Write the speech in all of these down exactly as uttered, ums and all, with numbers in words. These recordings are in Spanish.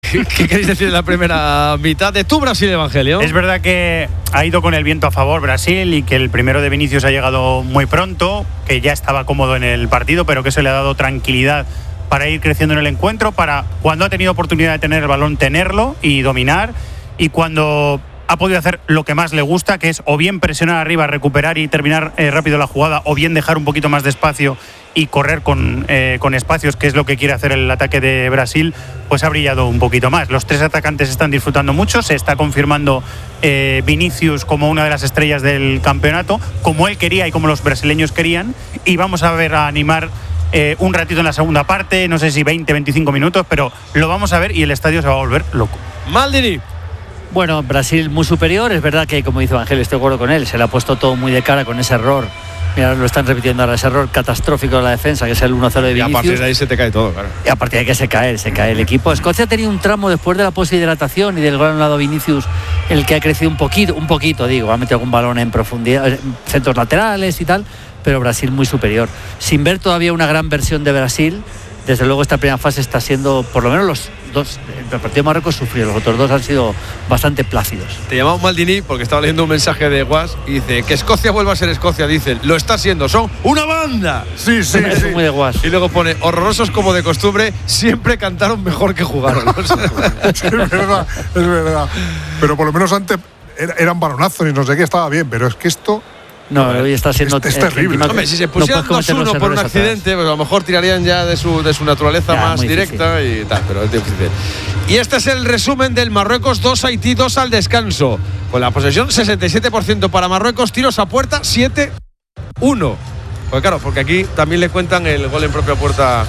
¿Qué, qué queréis decir de la primera mitad de tu Brasil, Evangelio? Es verdad que ha ido con el viento a favor Brasil y que el primero de Vinicius ha llegado muy pronto, que ya estaba cómodo en el partido, pero que eso le ha dado tranquilidad para ir creciendo en el encuentro, para cuando ha tenido oportunidad de tener el balón, tenerlo y dominar, y cuando ha podido hacer lo que más le gusta, que es o bien presionar arriba, recuperar y terminar eh, rápido la jugada, o bien dejar un poquito más de espacio y correr con, eh, con espacios, que es lo que quiere hacer el ataque de Brasil, pues ha brillado un poquito más. Los tres atacantes están disfrutando mucho, se está confirmando eh, Vinicius como una de las estrellas del campeonato, como él quería y como los brasileños querían, y vamos a ver a animar eh, un ratito en la segunda parte, no sé si veinte, veinticinco minutos, pero lo vamos a ver y el estadio se va a volver loco. Maldini. Bueno, Brasil muy superior, es verdad que, como dice Ángel, estoy de acuerdo con él, se le ha puesto todo muy de cara con ese error. Mira, lo están repitiendo ahora, ese error catastrófico de la defensa, que es el uno cero de Vinicius. Y a partir de ahí se te cae todo, claro. Y a partir de ahí que se cae, se cae el equipo. Escocia ha tenido un tramo después de la poshidratación y del gol anulado Vinicius, el que ha crecido un poquito, un poquito, digo, ha metido algún balón en profundidad, en centros laterales y tal, pero Brasil muy superior. Sin ver todavía una gran versión de Brasil, desde luego esta primera fase está siendo, por lo menos los dos, el partido de Marruecos sufrió, los otros dos han sido bastante plácidos. Te llamamos Maldini porque estaba leyendo un mensaje de Guas y dice que Escocia vuelva a ser Escocia, dicen, lo está siendo, son una banda. Sí, sí, es sí. muy de Guas. Y luego pone, horrorosos como de costumbre, siempre cantaron mejor que jugaron. Es verdad, es verdad. Pero por lo menos antes eran balonazos y no sé qué, estaba bien, pero es que esto... No, hoy está siendo es, es terrible. Hombre, si se pusieran no dos uno por un accidente, pues a lo mejor tirarían ya de su, de su naturaleza ya, más directa y tal, pero es difícil. Y este es el resumen del Marruecos dos, Haití dos al descanso. Con la posesión sesenta y siete por ciento para Marruecos, tiros a puerta siete uno. Pues claro, porque aquí también le cuentan el gol en propia puerta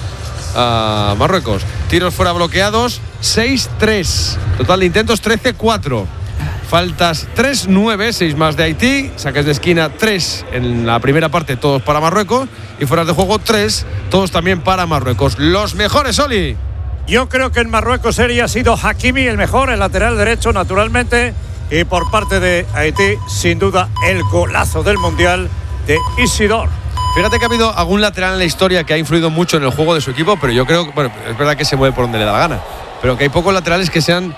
a Marruecos. Tiros fuera bloqueados seis tres. Total de intentos trece cuatro. Faltas tres nueve, seis más de Haití, saques de esquina tres en la primera parte, todos para Marruecos, y fuera de juego tres, todos también para Marruecos. Los mejores, Oli. Yo creo que en Marruecos sería ha sido Hakimi el mejor, el lateral derecho naturalmente, y por parte de Haití, sin duda, el golazo del Mundial de Isidore. Fíjate que ha habido algún lateral en la historia que ha influido mucho en el juego de su equipo, pero yo creo que, bueno, es verdad que se mueve por donde le da la gana, pero que hay pocos laterales que sean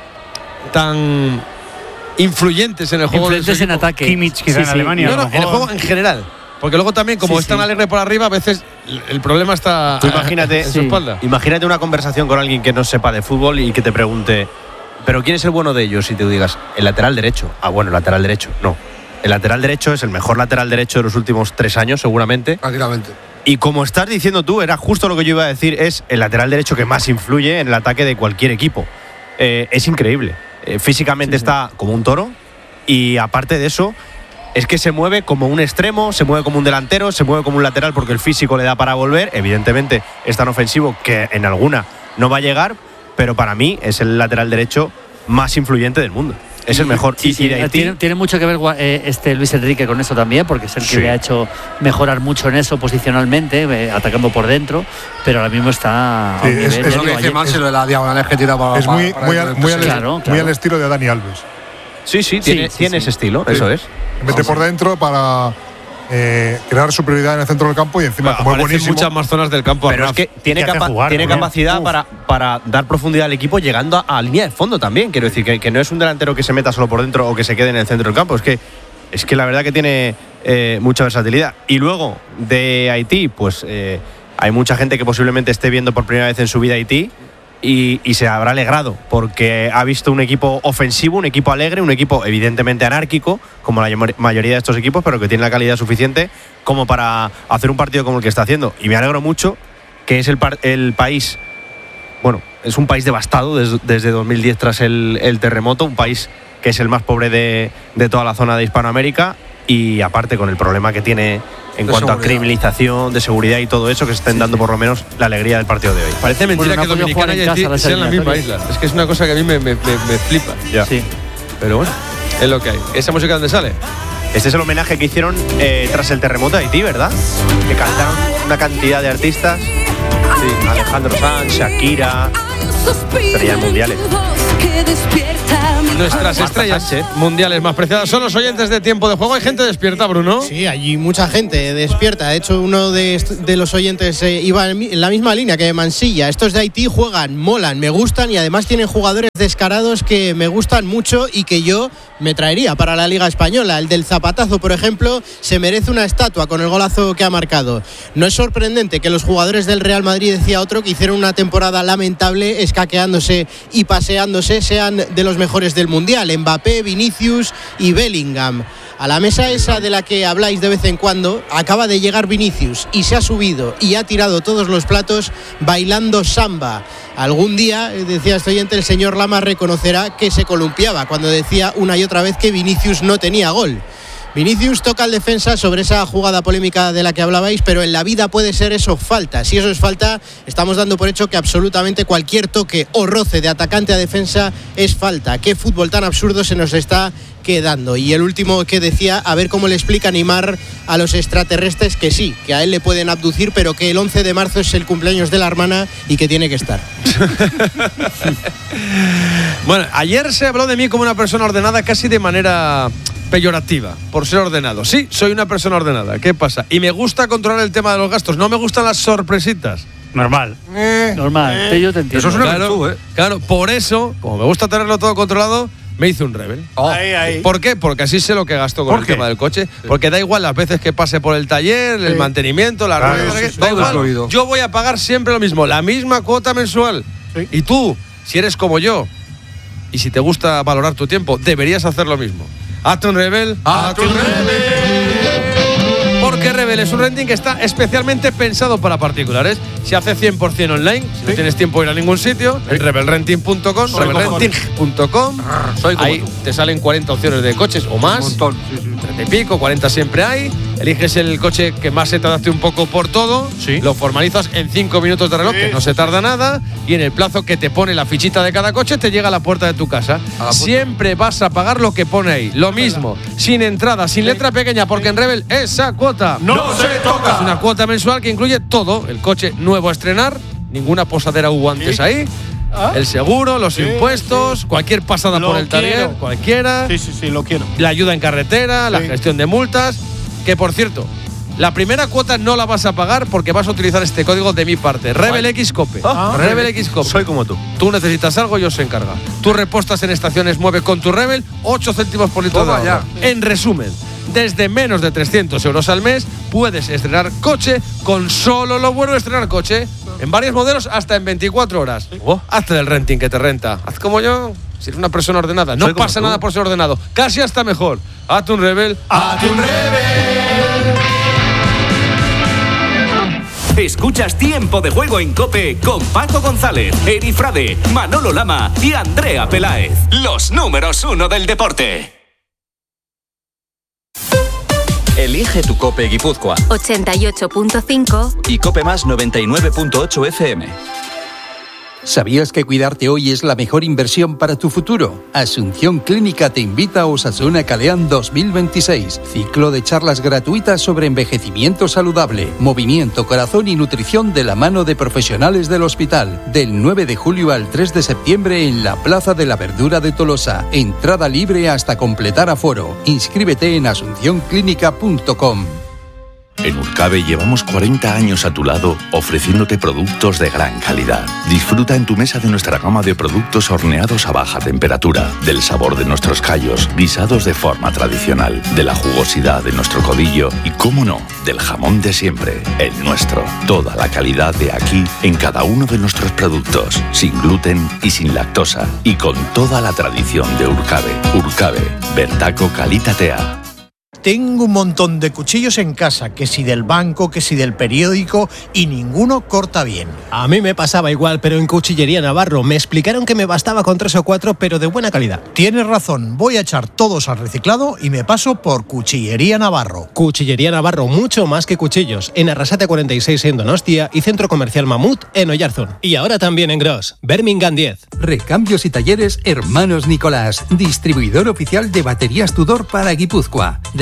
tan influyentes en el juego, influyentes de en ataque. Kimmich quizá sí, en sí. Alemania. No, no, en el juego en general. Porque luego también, como sí, es tan sí. alegre por arriba, a veces el problema está Tú imagínate, en su sí. espalda. Imagínate una conversación con alguien que no sepa de fútbol y que te pregunte, ¿pero quién es el bueno de ellos? Y te digas, el lateral derecho. Ah, bueno, el lateral derecho. No. El lateral derecho es el mejor lateral derecho de los últimos tres años, seguramente. Tranquilamente. Y como estás diciendo tú, era justo lo que yo iba a decir, es el lateral derecho que más influye en el ataque de cualquier equipo. Eh, es increíble. Eh, físicamente sí, sí. está como un toro. Y aparte de eso, es que se mueve como un extremo, se mueve como un delantero, se mueve como un lateral porque el físico le da para volver. Evidentemente es tan ofensivo que en alguna no va a llegar, pero para mí es el lateral derecho más influyente del mundo. Es el mejor. Sí, y, sí, y de Haití, tiene, tiene mucho que ver eh, este Luis Enrique con eso también, porque es el que sí. le ha hecho mejorar mucho en eso posicionalmente, eh, atacando por dentro, pero ahora mismo está sí, a un nivel, es, es lo que dice Marcelo de la diagonal que tira para, es para, muy, para muy, al, muy, al, claro, muy claro. al estilo de Dani Alves. Sí, sí, tiene, sí, tiene sí. ese estilo, sí. eso es. Mete por dentro para eh, crear superioridad en el centro del campo y encima, bueno, como es buenísimo. muchas más zonas del campo. Pero es que tiene, capa jugar, tiene capacidad para, para dar profundidad al equipo llegando a, a línea de fondo también. Quiero decir, que, que no es un delantero que se meta solo por dentro o que se quede en el centro del campo. Es que, es que la verdad que tiene eh, mucha versatilidad. Y luego, de Haití, pues eh, hay mucha gente que posiblemente esté viendo por primera vez en su vida Haití. Y, y se habrá alegrado porque ha visto un equipo ofensivo, un equipo alegre, un equipo evidentemente anárquico, como la mayoría de estos equipos, pero que tiene la calidad suficiente como para hacer un partido como el que está haciendo. Y me alegro mucho que es el, par el país, bueno, es un país devastado desde, desde dos mil diez tras el, el terremoto, un país que es el más pobre de, de toda la zona de Hispanoamérica y aparte con el problema que tiene en de cuanto seguridad. a criminalización, de seguridad y todo eso, que se estén dando por lo menos la alegría del partido de hoy. Parece mentira Bueno, no que ha podido Dominicana y jugar en Haití casa sean la las misma isla. Es que es una cosa que a mí me, me, me, me flipa. Ya. Sí. Pero bueno, es lo que hay. ¿Esa música dónde sale? Este es el homenaje que hicieron eh, tras el terremoto de Haití, ¿verdad? Que cantaron una cantidad de artistas. Sí, Alejandro Sanz, Shakira, estrellas mundiales. Nuestras estrellas mundiales más preciadas son los oyentes de Tiempo de Juego. Hay gente despierta, Bruno. Sí, hay mucha gente despierta. De hecho, uno de, de los oyentes eh, iba en la misma línea que Mansilla. Estos de Haití juegan, molan, me gustan y además tienen jugadores descarados que me gustan mucho y que yo me traería para la Liga Española. El del zapatazo, por ejemplo, se merece una estatua con el golazo que ha marcado. No es sorprendente que los jugadores del Real Madrid, decía otro, que hicieron una temporada lamentable, escaqueándose y paseándose, sean de los mejores del Mundial. Mbappé, Vinicius y Bellingham. A la mesa esa de la que habláis de vez en cuando, acaba de llegar Vinicius y se ha subido y ha tirado todos los platos bailando samba. Algún día, decía este oyente, el señor Lama reconocerá que se columpiaba cuando decía una y otra vez que Vinicius no tenía gol. Vinicius toca al defensa sobre esa jugada polémica de la que hablabais, pero en la vida puede ser eso falta. Si eso es falta, estamos dando por hecho que absolutamente cualquier toque o roce de atacante a defensa es falta. Qué fútbol tan absurdo se nos está quedando. Y el último que decía, a ver cómo le explica Neymar a los extraterrestres que sí, que a él le pueden abducir, pero que el once de marzo es el cumpleaños de la hermana y que tiene que estar. Bueno, ayer se habló de mí como una persona ordenada casi de manera peyorativa, por ser ordenado. Sí, soy una persona ordenada. ¿Qué pasa? Y me gusta controlar el tema de los gastos. No me gustan las sorpresitas. Normal. Eh, Normal. Eh. Yo te entiendo. Eso es una claro, virtud, ¿eh? Claro, por eso, como me gusta tenerlo todo controlado, me hice un Rebel. Oh. Ahí, ahí. ¿Por qué? Porque así sé lo que gasto con el qué? tema del coche. Sí. Porque da igual las veces que pase por el taller, sí. el mantenimiento, la claro, rueda, sí, sí, da todo igual. incluido. Yo voy a pagar siempre lo mismo, la misma cuota mensual. Sí. Y tú, si eres como yo, y si te gusta valorar tu tiempo, deberías hacer lo mismo. Hazte un Rebel. ¡Hazte un Rebel! Porque Rebel es un renting que está especialmente pensado para particulares. Se hace cien por ciento online, si ¿sí? no tienes tiempo de ir a ningún sitio, en rebel renting punto com, rebel renting punto com. Ahí tú. Te salen cuarenta opciones de coches o más. Un montón, sí, sí. treinta y pico, cuarenta siempre hay. Eliges el coche que más se te adapte un poco por todo. Sí. Lo formalizas en cinco minutos de reloj, sí. que no se tarda nada. Y en el plazo que te pone la fichita de cada coche, te llega a la puerta de tu casa. Siempre vas a pagar lo que pone ahí. Lo mismo, sin entrada, sin sí. letra pequeña, porque en Rebel esa cuota no, no se toca. Es una cuota mensual que incluye todo. El coche nuevo a estrenar, ninguna posadera hubo antes sí. ahí. ¿Ah? El seguro, los sí, impuestos, sí. cualquier pasada lo por el taller, quiero. cualquiera. Sí, sí, sí, lo quiero. La ayuda en carretera, sí. la gestión de multas. Que por cierto, la primera cuota no la vas a pagar porque vas a utilizar este código de mi parte. Rebel X Cope. Ah, Rebel X Cope. Soy como tú. Tú necesitas algo, yo se encarga. Tú repostas en estaciones Mueve con tu Rebel, ocho céntimos por litro de agua. En resumen, desde menos de trescientos euros al mes puedes estrenar coche con solo lo bueno de estrenar coche. En varios modelos hasta en veinticuatro horas. Oh. Hazte el renting que te renta. Haz como yo. Si eres una persona ordenada, no pasa nada por ser ordenado. Casi hasta mejor. Hazte un Rebel. Hazte un Rebel. Escuchas Tiempo de Juego en COPE con Paco González, Eri Frade, Manolo Lama y Andrea Peláez. Los números uno del deporte. Elige tu COPE Guipúzcoa ochenta y ocho punto cinco y COPE Más noventa y nueve punto ocho F M. ¿Sabías que cuidarte hoy es la mejor inversión para tu futuro? Asunción Clínica te invita a Osasuna Kalean dos mil veintiséis, ciclo de charlas gratuitas sobre envejecimiento saludable, movimiento, corazón y nutrición de la mano de profesionales del hospital, del nueve de julio al tres de septiembre en la Plaza de la Verdura de Tolosa. Entrada libre hasta completar aforo. Inscríbete en asunción clínica punto com. En Urcabe llevamos cuarenta años a tu lado ofreciéndote productos de gran calidad. Disfruta en tu mesa de nuestra gama de productos horneados a baja temperatura, del sabor de nuestros callos, guisados de forma tradicional, de la jugosidad de nuestro codillo y, cómo no, del jamón de siempre, el nuestro. Toda la calidad de aquí en cada uno de nuestros productos, sin gluten y sin lactosa, y con toda la tradición de Urcabe. Urcabe, Bertaco Kalitatea. Tengo un montón de cuchillos en casa, que si del banco, que si del periódico, y ninguno corta bien. A mí me pasaba igual, pero en Cuchillería Navarro me explicaron que me bastaba con tres o cuatro, pero de buena calidad. Tienes razón, voy a echar todos al reciclado y me paso por Cuchillería Navarro. Cuchillería Navarro, mucho más que cuchillos, en Arrasate cuarenta y seis en Donostia y Centro Comercial Mamut en Oyarzún. Y ahora también en Gros, Birmingham diez. Recambios y talleres Hermanos Nicolás, distribuidor oficial de baterías Tudor para Guipúzcoa. Desde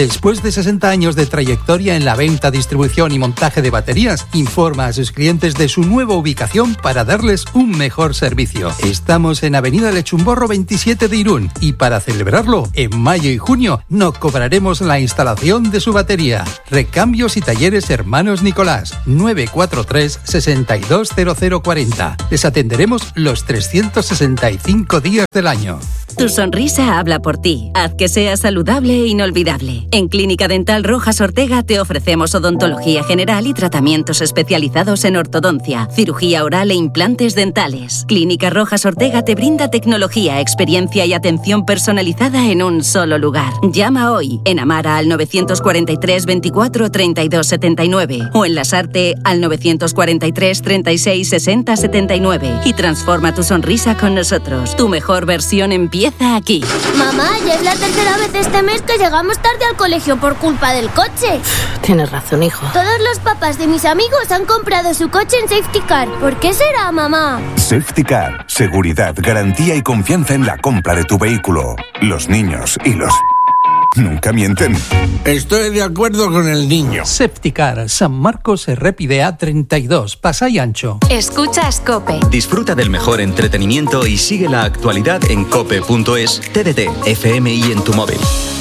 Después de sesenta años de trayectoria en la venta, distribución y montaje de baterías, informa a sus clientes de su nueva ubicación para darles un mejor servicio. Estamos en Avenida Lechumborro veintisiete de Irún y para celebrarlo, en mayo y junio no cobraremos la instalación de su batería. Recambios y talleres Hermanos Nicolás, nueve cuatro tres, seis dos cero cero cuatro cero. Les atenderemos los trescientos sesenta y cinco días del año. Tu sonrisa habla por ti. Haz que sea saludable e inolvidable. En Clínica Dental Rojas Ortega te ofrecemos odontología general y tratamientos especializados en ortodoncia, cirugía oral e implantes dentales. Clínica Rojas Ortega te brinda tecnología, experiencia y atención personalizada en un solo lugar. Llama hoy en Amara al nueve cuatro tres, veinticuatro, treinta y dos setenta y nueve o en Lasarte al nueve cuatro tres, treinta y seis, sesenta, setenta y nueve y transforma tu sonrisa con nosotros. Tu mejor versión empieza aquí. Mamá, ya es la tercera vez este mes que llegamos tarde al colegio por culpa del coche. Tienes razón, hijo. Todos los papás de mis amigos han comprado su coche en Safety Car. ¿Por qué será, mamá? Safety Car. Seguridad, garantía y confianza en la compra de tu vehículo. Los niños y los... nunca mienten. Estoy de acuerdo con el niño. Septicar, San Marcos Errépide A treinta y dos, Pasay Ancho. Escuchas COPE. Disfruta del mejor entretenimiento y sigue la actualidad en cope punto es, T D T, F M y en tu móvil.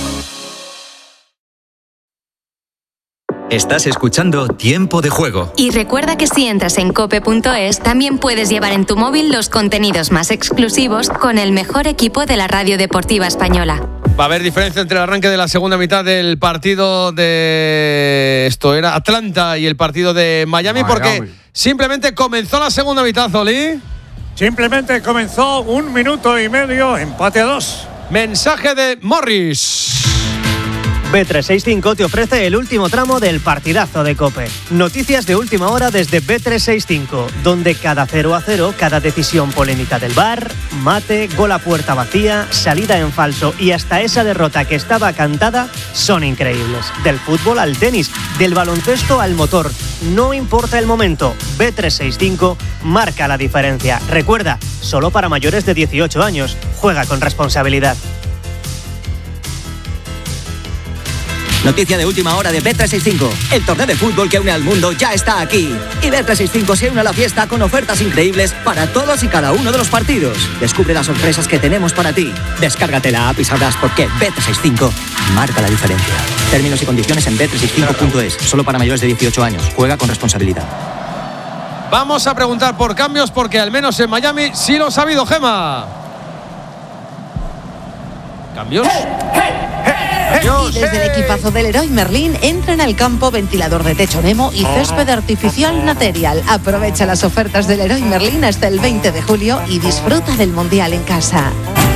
Estás escuchando Tiempo de Juego. Y recuerda que si entras en cope punto es, también puedes llevar en tu móvil los contenidos más exclusivos con el mejor equipo de la radio deportiva española. Va a haber diferencia entre el arranque de la segunda mitad del partido de... esto era Atlanta y el partido de Miami, Miami. Porque simplemente comenzó la segunda mitad, Oli. Simplemente comenzó un minuto y medio, empate a dos. Mensaje de Morris. B trescientos sesenta y cinco te ofrece el último tramo del partidazo de COPE. Noticias de última hora desde B trescientos sesenta y cinco, donde cada cero a cero, cada decisión polémica del V A R, mate, gol a puerta vacía, salida en falso y hasta esa derrota que estaba cantada son increíbles. Del fútbol al tenis, del baloncesto al motor. No importa el momento, B trescientos sesenta y cinco marca la diferencia. Recuerda, solo para mayores de dieciocho años. Juega con responsabilidad. Noticia de última hora de B trescientos sesenta y cinco. El torneo de fútbol que une al mundo ya está aquí. Y B trescientos sesenta y cinco se une a la fiesta con ofertas increíbles para todos y cada uno de los partidos. Descubre las sorpresas que tenemos para ti. Descárgate la app y sabrás por qué B trescientos sesenta y cinco marca la diferencia. Términos y condiciones en B trescientos sesenta y cinco punto es. Solo para mayores de dieciocho años. Juega con responsabilidad. Vamos a preguntar por cambios porque al menos en Miami sí los ha habido, Gema. ¿Cambios? Y desde el equipazo del Leroy Merlin entran al campo ventilador de techo Nemo y césped artificial Material. Aprovecha las ofertas del Leroy Merlin hasta el veinte de julio y disfruta del Mundial en casa.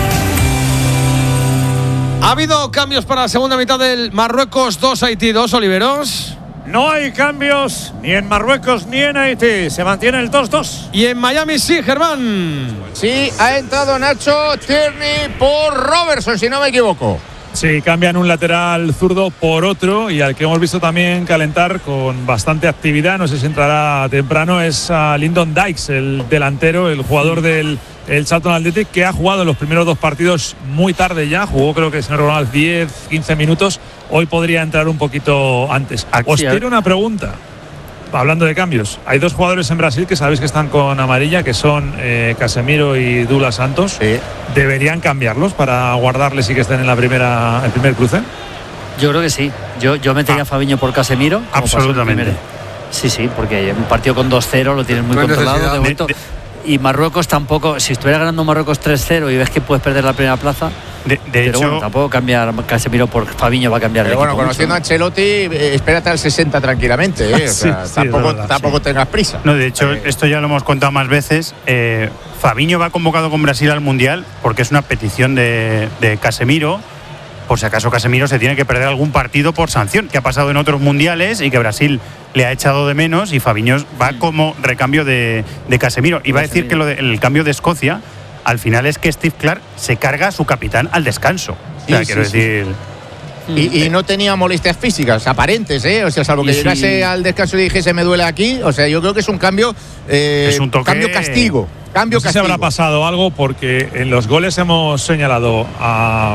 ¿Ha habido cambios para la segunda mitad del Marruecos dos, Haití dos, Oliveros? No hay cambios ni en Marruecos ni en Haití. Se mantiene el dos dos. Y en Miami sí, Germán. Sí, ha entrado Nacho Tierney por Robertson, si no me equivoco. Sí, cambian un lateral zurdo por otro y al que hemos visto también calentar con bastante actividad, no sé si entrará temprano, es a Lyndon Dykes, el delantero, el jugador del el Charlton Athletic, que ha jugado en los primeros dos partidos muy tarde ya, jugó creo que si no recuerdo mal diez, quince minutos, hoy podría entrar un poquito antes. Os quiero una pregunta. Hablando de cambios, hay dos jugadores en Brasil que sabéis que están con amarilla, que son eh, Casemiro y Douglas Santos. Sí. ¿Deberían cambiarlos para guardarles y que estén en la primera, el primer cruce? Yo creo que sí. Yo, yo metería ah. a Fabiño por Casemiro. Absolutamente. Sí, sí, porque un partido con dos cero lo tienes muy no controlado. De momento. De, de, y Marruecos tampoco, si estuviera ganando Marruecos tres cero y ves que puedes perder la primera plaza. De, de pero hecho, bueno, tampoco cambiar Casemiro por Fabiño va a cambiar pero el bueno, equipo conociendo mucho, a Ancelotti, eh, espérate al sesenta tranquilamente, ¿eh? O sea, sí, tampoco, sí, verdad, tampoco sí. tengas prisa. No, de hecho, eh. esto ya lo hemos contado más veces. Eh, Fabiño va convocado con Brasil al Mundial porque es una petición de, de Casemiro. Por si acaso Casemiro se tiene que perder algún partido por sanción, que ha pasado en otros mundiales y que Brasil le ha echado de menos, y Fabiño va como recambio de, de Casemiro. Y va a decir que lo de, el cambio de Escocia al final es que Steve Clarke se carga a su capitán al descanso. Sí, o sea, sí, quiero sí, decir. Sí. Y, y no tenía molestias físicas aparentes, ¿eh? O sea, salvo que llegase sí. al descanso y dijese me duele aquí. O sea, yo creo que es un cambio. Eh, es un toque. Cambio castigo. Cambio no sé castigo. si habrá pasado algo porque en los goles hemos señalado a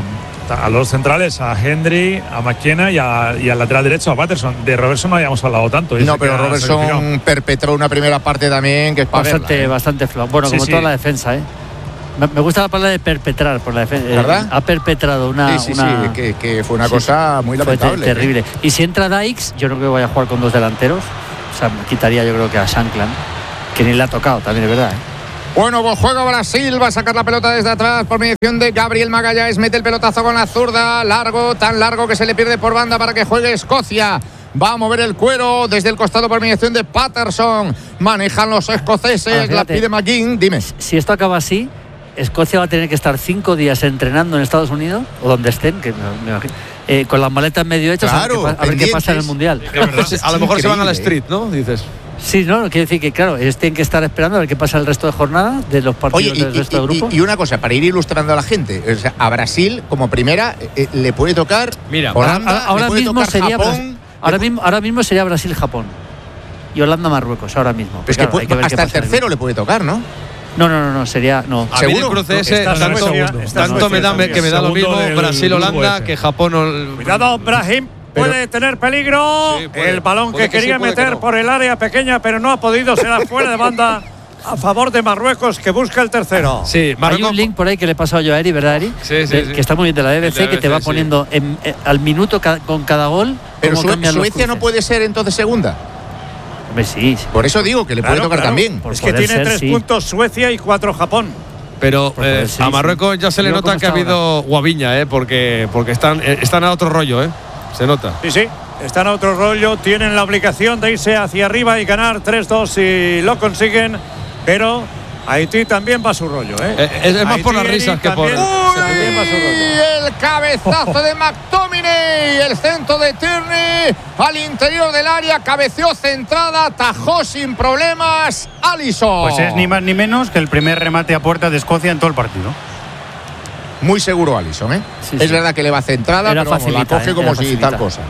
a los centrales, a Hendry, a McKenna y, a, y al lateral derecho, a Patterson. De Robertson no habíamos hablado tanto. No, pero Robertson perpetró una primera parte también que es para bastante, verla, ¿eh? bastante flojo. Bueno, sí, como sí. toda la defensa, ¿eh? Me gusta la palabra de perpetrar por la defensa. ¿Verdad? Eh, ha perpetrado una. Sí, sí, una, sí, que, que fue una sí, cosa muy lamentable. Fue ter terrible. ¿eh? Y si entra Dykes, yo no creo que vaya a jugar con dos delanteros. O sea, quitaría yo creo que a Shankland, que ni le ha tocado, también es verdad, ¿eh? Bueno, pues juega Brasil, va a sacar la pelota desde atrás por mediación de Gabriel Magalhães, mete el pelotazo con la zurda, largo, tan largo que se le pierde por banda para que juegue Escocia. Va a mover el cuero desde el costado por mediación de Patterson. Manejan los escoceses, Ahora, la pide McGinn. Dime. Si esto acaba así, Escocia va a tener que estar cinco días entrenando en Estados Unidos, o donde estén, que me imagino, eh, con las maletas medio hechas, claro, a ver qué, a ver qué pasa en el Mundial. A lo mejor se van a la street, ¿no? Dices. Sí, no, quiere decir que, claro, ellos tienen que estar esperando a ver qué pasa el resto de jornada de los partidos Oye, y, del resto y, de grupo. Y, y una cosa, para ir ilustrando a la gente, o sea, a Brasil, como primera, eh, le puede tocar. Mira, Holanda, ahora, ahora le puede mismo tocar sería Japón. Ahora mismo, ahora mismo sería Brasil-Japón. Y Holanda-Marruecos, ahora mismo. Pero es claro, que, puede, que hasta el tercero le puede tocar, ¿no? No, no, no, no, sería. No. A mí el cruce ese, tanto, tanto me da, me, que me da lo mismo Brasil-Holanda que Japón. Cuidado, Brahim. Puede tener peligro. Sí, puede, el balón que quería que sí, meter que no. por el área pequeña, pero no ha podido. Será fuera de banda a favor de Marruecos, que busca el tercero. Sí, Marruecos. Hay un link por ahí que le he pasado yo a Eri, ¿verdad, Eri? Sí, sí, de, sí. Que está muy bien de la B B C, de la B B C que te va sí. poniendo en, en, al minuto ca con cada gol. Pero Sue Suecia no puede ser entonces segunda. Hombre, sí, sí. Por eso digo que le claro, puede tocar claro. también. Por es que tiene ser, tres sí. puntos Suecia y cuatro Japón. Pero eh, sí, a Marruecos ya se le nota que ha habido guaviña, ¿eh? Porque, porque están, eh, están a otro rollo, ¿eh? Se nota. Sí, sí. Están a otro rollo, tienen la obligación de irse hacia arriba y ganar tres dos si lo consiguen, pero Haití también va a su rollo, ¿eh? eh es, es más Haití por las risas que por. Uy, va a su rollo. El cabezazo de McTominay, el centro de Tierney al interior del área, cabeceó centrada, tajó sin problemas Alisson. Pues es ni más ni menos que el primer remate a puerta de Escocia en todo el partido. Muy seguro Alisson, ¿eh? Sí, es sí. verdad que le va centrada, era pero facilita, vamos, la coge eh, como si facilita. Tal cosa.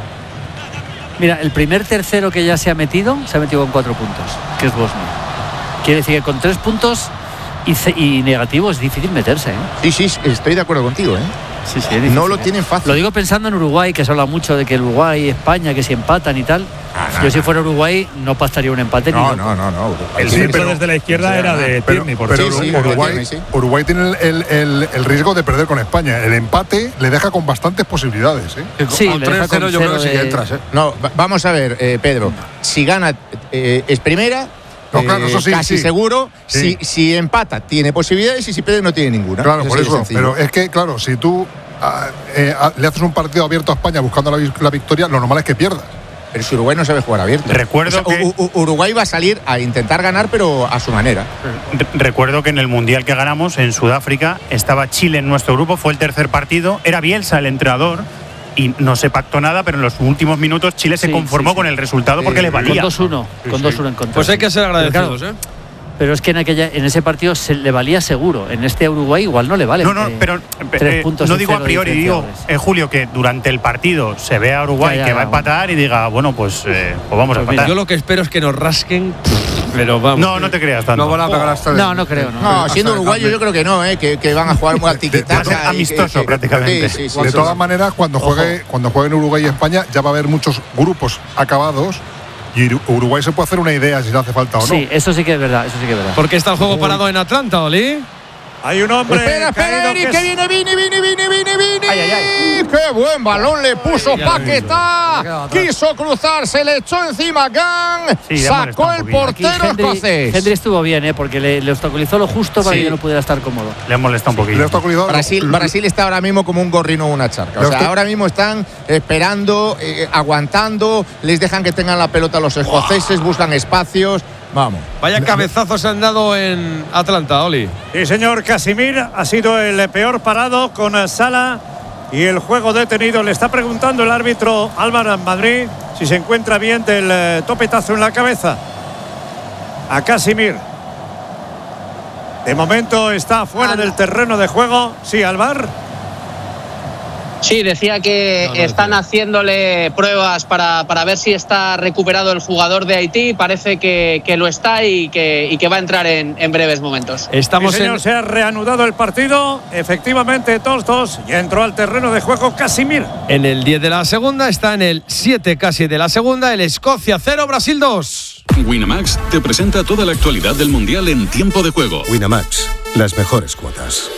Mira, el primer tercero que ya se ha metido, se ha metido con cuatro puntos, que es Bosnia. Quiere decir que con tres puntos y, y negativo es difícil meterse, ¿eh? Sí, sí, estoy de acuerdo contigo, ¿eh? Sí, sí, es difícil, no lo ¿eh? tienen fácil. Lo digo pensando en Uruguay, que se habla mucho de que Uruguay y España, que si empatan y tal. Ah, no, Yo si fuera Uruguay no pasaría un empate. No, ni no, no, no. El sí, pero desde la izquierda sí, era de Tierney. Pero, pero sí, sí, Uruguay, Tierney, sí. Uruguay tiene el, el, el riesgo de perder con España. El empate le deja con bastantes posibilidades, ¿eh? Sí, con tres cero yo creo que sí que entras, ¿eh? No, vamos a ver, eh, Pedro. Si gana eh, es primera. No, claro, eso sí, casi sí. seguro. Sí. Si, si empata, tiene posibilidades y si pierde, no tiene ninguna. Claro, eso por sí eso. Es pero es que, claro, si tú a, eh, a, le haces un partido abierto a España buscando la, la victoria, lo normal es que pierdas. Pero si Uruguay no sabe jugar abierto. Recuerdo o sea, que U Uruguay va a salir a intentar ganar, pero a su manera. Recuerdo que en el Mundial que ganamos en Sudáfrica estaba Chile en nuestro grupo, fue el tercer partido, era Bielsa el entrenador. Y no se pactó nada, pero en los últimos minutos Chile se sí, conformó sí, sí. con el resultado sí, porque les valía. Con dos uno, sí, con dos uno en contra. Pues hay que ser agradecidos, pero, claro, ¿eh? Pero es que en aquella, en ese partido se le valía seguro. En este Uruguay igual no le vale. No, no, eh, pero eh, no digo a priori, digo en Julio que durante el partido se ve a Uruguay ya, ya, que va a empatar y diga, bueno, pues, eh, pues vamos pues a empatar. Mira, yo lo que espero es que nos rasquen. Pero vamos. No, no te creas tanto. No van a pegar hasta. No, no creo. No, no siendo uruguayo yo creo que no, ¿eh? que, que van a jugar muy al tiquitaca. Amistoso, que, prácticamente. Sí, sí, sí, de todas sí. maneras, cuando juegue, cuando jueguen Uruguay y España, ya va a haber muchos grupos acabados. Y Uruguay se puede hacer una idea si le hace falta o no. Sí, eso sí que es verdad, eso sí que es verdad. ¿Por qué está el juego Uy. parado en Atlanta, Oli? Hay un hombre. Espera, espera, Eri, que, que viene, viene, viene, viene, viene, viene. Ay, ay, ay. ¡Qué buen balón le puso ay, Paquetá! Quiso cruzar, se le echó encima Gang. Sí, sacó el portero escocés. Henry estuvo bien, ¿eh? Porque le, le obstaculizó lo justo para sí. que no pudiera estar cómodo. Le ha molestado un poquito. Brasil, Brasil está ahora mismo como un gorrino o una charca. O sea, ahora mismo están esperando, eh, aguantando. Les dejan que tengan la pelota los escoceses, buscan espacios. Vamos. Vaya cabezazos se han dado en Atlanta, Oli. Sí, señor. Casimir ha sido el peor parado con Sala y el juego detenido. Le está preguntando el árbitro Álvaro Madrid si se encuentra bien del eh, topetazo en la cabeza a Casimir. De momento está fuera del terreno de juego. Sí, Álvaro. Sí, decía que no, no están decía. haciéndole pruebas para, para ver si está recuperado el jugador de Haití. Parece que, que lo está y que, y que va a entrar en, en breves momentos. Estamos sí, señor, en... Se ha reanudado el partido. Efectivamente, dos dos. Y entró al terreno de juego Casimir. En el diez de la segunda, está en el siete casi de la segunda. El Escocia cero, Brasil dos. Winamax te presenta toda la actualidad del Mundial en tiempo de juego. Winamax, las mejores cuotas.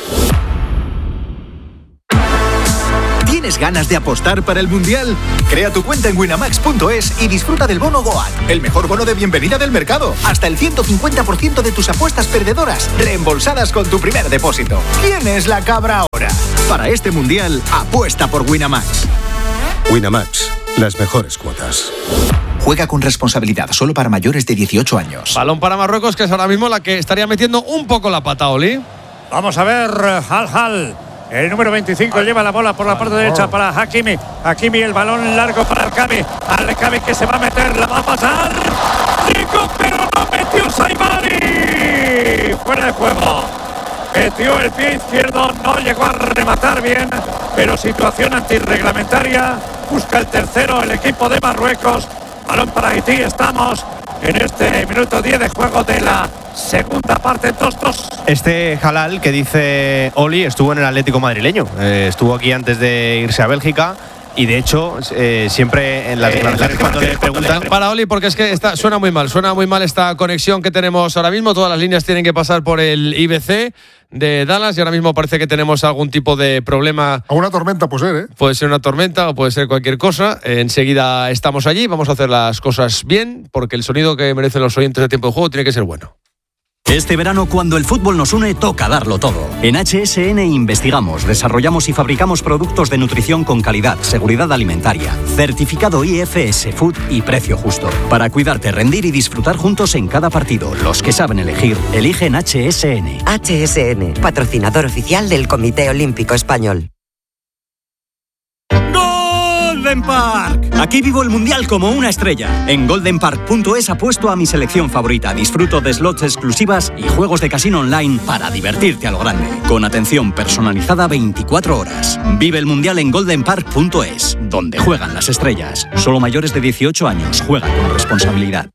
¿Tienes ganas de apostar para el Mundial? Crea tu cuenta en winamax punto es y disfruta del bono Goat, el mejor bono de bienvenida del mercado. Hasta el ciento cincuenta por ciento de tus apuestas perdedoras reembolsadas con tu primer depósito. ¿Quién es la cabra ahora? Para este Mundial, apuesta por Winamax. Winamax, las mejores cuotas. Juega con responsabilidad, solo para mayores de dieciocho años. Balón para Marruecos, que es ahora mismo la que estaría metiendo un poco la pata, Oli. Vamos a ver, Hal Hal. El número veinticinco lleva la bola por la parte derecha para Hakimi. Hakimi, el balón largo para Alcabi. Alcabi que se va a meter, la va a pasar. Rico, pero no metió Saibari. Fuera de juego. Metió el pie izquierdo, no llegó a rematar bien, pero situación antirreglamentaria. Busca el tercero el equipo de Marruecos. Balón para Haití, estamos en este minuto diez de juego de la segunda parte, dos dos. Este Halal que dice Oli estuvo en el Atlético madrileño, eh, estuvo aquí antes de irse a Bélgica. Y de hecho, eh, siempre en las declaraciones eh, cuando le preguntan. Para Oli, porque es que está, suena muy mal, suena muy mal esta conexión que tenemos ahora mismo. Todas las líneas tienen que pasar por el I B C de Dallas y ahora mismo parece que tenemos algún tipo de problema. A una tormenta puede ser, ¿eh? Puede ser una tormenta o puede ser cualquier cosa. Eh, enseguida estamos allí, vamos a hacer las cosas bien, porque el sonido que merecen los oyentes de tiempo de juego tiene que ser bueno. Este verano, cuando el fútbol nos une, toca darlo todo. En H S N investigamos, desarrollamos y fabricamos productos de nutrición con calidad, seguridad alimentaria, certificado I F S Food y precio justo. Para cuidarte, rendir y disfrutar juntos en cada partido. Los que saben elegir, eligen H S N. H S N, patrocinador oficial del Comité Olímpico Español. Golden Park. Aquí vivo el Mundial como una estrella. En golden park punto es apuesto a mi selección favorita, disfruto de slots exclusivas y juegos de casino online para divertirte a lo grande. Con atención personalizada veinticuatro horas. Vive el Mundial en golden park punto es, donde juegan las estrellas. Solo mayores de dieciocho años, juega con responsabilidad.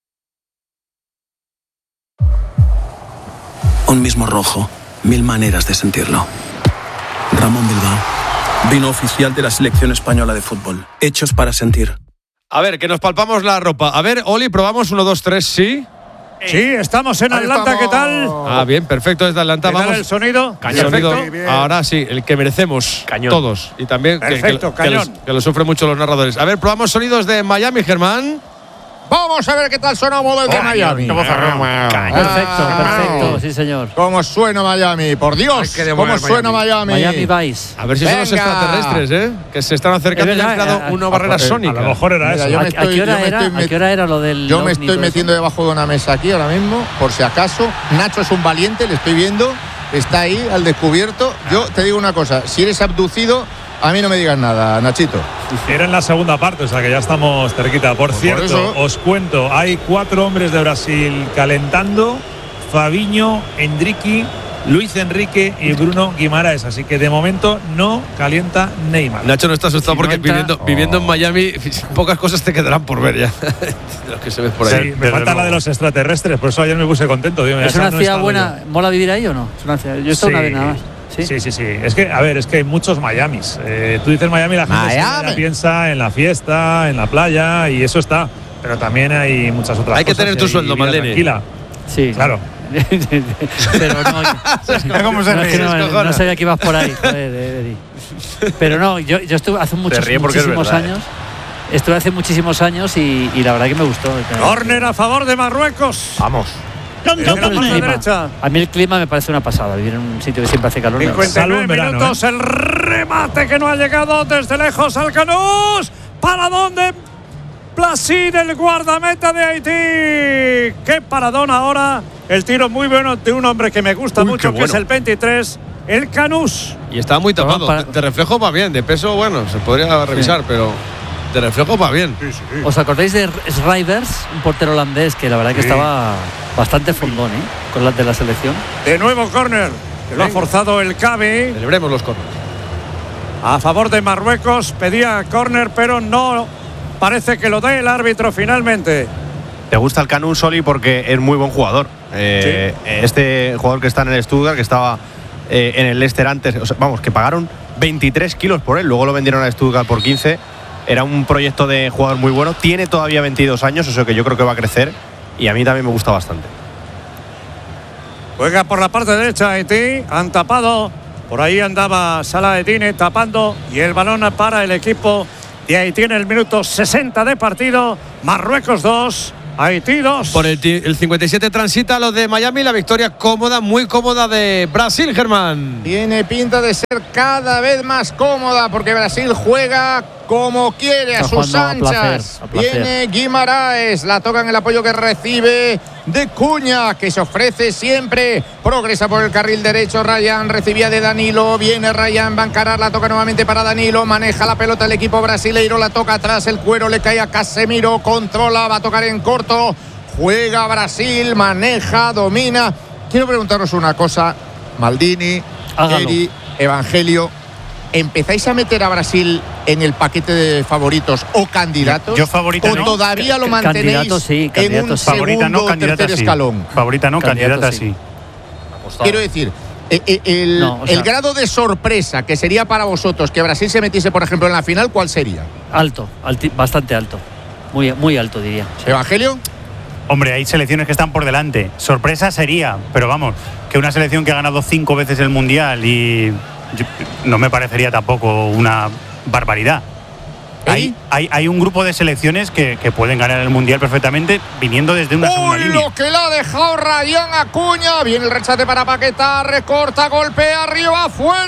Un mismo rojo, mil maneras de sentirlo. Ramón Bilbao. Vino oficial de la selección española de fútbol. Hechos para sentir. A ver, que nos palpamos la ropa. A ver, Oli, probamos uno, dos, tres, ¿sí? Sí, estamos en Atlanta, ¿qué tal? Ah, bien, perfecto, desde Atlanta. Vamos. El sonido? Cañón. Sonido, ahora sí, el que merecemos. Cañón. Todos. Y también perfecto, que, que, que, los, que lo sufren mucho los narradores. A ver, probamos sonidos de Miami, Germán. Vamos a ver qué tal sonamos desde Miami. Perfecto, perfecto, sí señor. ¿Cómo suena Miami? Por Dios, ¿cómo suena Miami? Miami Vice. A ver si son los extraterrestres, ¿eh? Que se están acercando y han creado una barrera sónica. A lo mejor era eso. ¿A, ¿A qué hora era? ¿A qué hora era lo del Yo me estoy metiendo debajo de una mesa aquí ahora mismo, por si acaso. Nacho es un valiente, le estoy viendo. Está ahí al descubierto. Yo te digo una cosa, si eres abducido, a mí no me digas nada, Nachito. Era en la segunda parte, o sea que ya estamos cerquita. Por pues cierto, por os cuento, hay cuatro hombres de Brasil calentando: Fabinho, Endrique, Luis Enrique y Bruno Guimaraes. Así que de momento no calienta Neymar. Nacho no está asustado si porque no entra, viviendo, oh. viviendo en Miami pocas cosas te quedarán por ver ya. De los que se ven por ahí. Sí, me falta la de los extraterrestres, por eso ayer me puse contento. Digo, ¿Es una ciudad no buena? Yo. ¿Mola vivir ahí o no? Es una ciudad, yo he estado sí. una vez nada más. ¿Sí? sí, sí, sí. Es que, a ver, es que hay muchos Miamis. Eh, tú dices Miami, la gente Miami. piensa en la fiesta, en la playa, y eso está. Pero también hay muchas otras hay cosas. Hay que tener tu sueldo, Maldini. Tranquila. Sí. Claro. Pero no, ¿Cómo se no, es que no, no sabía que ibas por ahí. Pero no, yo, yo estuve hace muchos, muchísimos verdad, años. Eh. Estuve hace muchísimos años y, y la verdad que me gustó. Córner a favor de Marruecos. Vamos. No por el clima. A mí el clima me parece una pasada, vivir en un sitio que siempre hace calor. cincuenta y nueve verano, minutos, ¿eh? El remate que no ha llegado desde lejos al Canús. ¿Para dónde? Placid, el guardameta de Haití. Qué paradón ahora. El tiro muy bueno de un hombre que me gusta Uy, mucho, bueno. que es el veintitrés, el Canús. Y está muy tapado. Para... De, de reflejo va bien, de peso, bueno, se podría revisar, sí. pero... De reflejo va bien. Sí, sí. ¿Os acordáis de Schrijvers, un portero holandés que la verdad que sí. estaba bastante fondón, ¿eh? Con las de la selección? De nuevo córner, que lo ha forzado el Cabe. Celebremos los córneres. a favor de Marruecos. Pedía córner, pero no parece que lo dé el árbitro finalmente. Te gusta el Canún, Soli, porque es muy buen jugador. Eh, sí. Este jugador que está en el Stuttgart, que estaba eh, en el Leicester antes, o sea, vamos, que pagaron veintitrés kilos por él, luego lo vendieron a Stuttgart por quince. Era un proyecto de jugador muy bueno. Tiene todavía veintidós años, o sea que yo creo que va a crecer. Y a mí también me gusta bastante. Juega por la parte derecha Haití. Han tapado. Por ahí andaba Salah Eddine tapando. Y el balón para el equipo de Haití en el minuto sesenta de partido. Marruecos dos. Haití dos. Por el, el cincuenta y siete transita los de Miami. La victoria cómoda, muy cómoda de Brasil, Germán. Tiene pinta de ser cada vez más cómoda porque Brasil juega como quiere, a sus anchas. A placer, a placer. Viene Guimaraes, la toca en el apoyo que recibe de Cuña, que se ofrece siempre. Progresa por el carril derecho. Ryan recibía de Danilo. Viene Ryan, va a encarar, la toca nuevamente para Danilo. Maneja la pelota el equipo brasileiro, la toca atrás. El cuero le cae a Casemiro. Controla, va a tocar en corto. Juega Brasil, maneja, domina. Quiero preguntaros una cosa, Maldini, Hágalo. Eri, Evangelio. ¿Empezáis a meter a Brasil en el paquete de favoritos o candidatos? Yo, yo favorita ¿O no. todavía lo mantenéis candidato sí, en un sí. favorita no, segundo o tercer sí. escalón? Favorita no, candidato candidata sí. sí. Quiero decir, el, el, no, o sea, el grado de sorpresa que sería para vosotros que Brasil se metiese, por ejemplo, en la final, ¿cuál sería? Alto, alti, bastante alto. Muy, muy alto, diría. Sí. ¿Evangelio? Hombre, hay selecciones que están por delante. Sorpresa sería, pero vamos, que una selección que ha ganado cinco veces el Mundial y yo, no me parecería tampoco una barbaridad. Hay, hay, hay un grupo de selecciones que, que pueden ganar el Mundial perfectamente viniendo desde una segunda ¡Uy, línea! Lo que le ha dejado Ryan Acuña! Viene el rechate para Paquetá, recorta, golpea, arriba,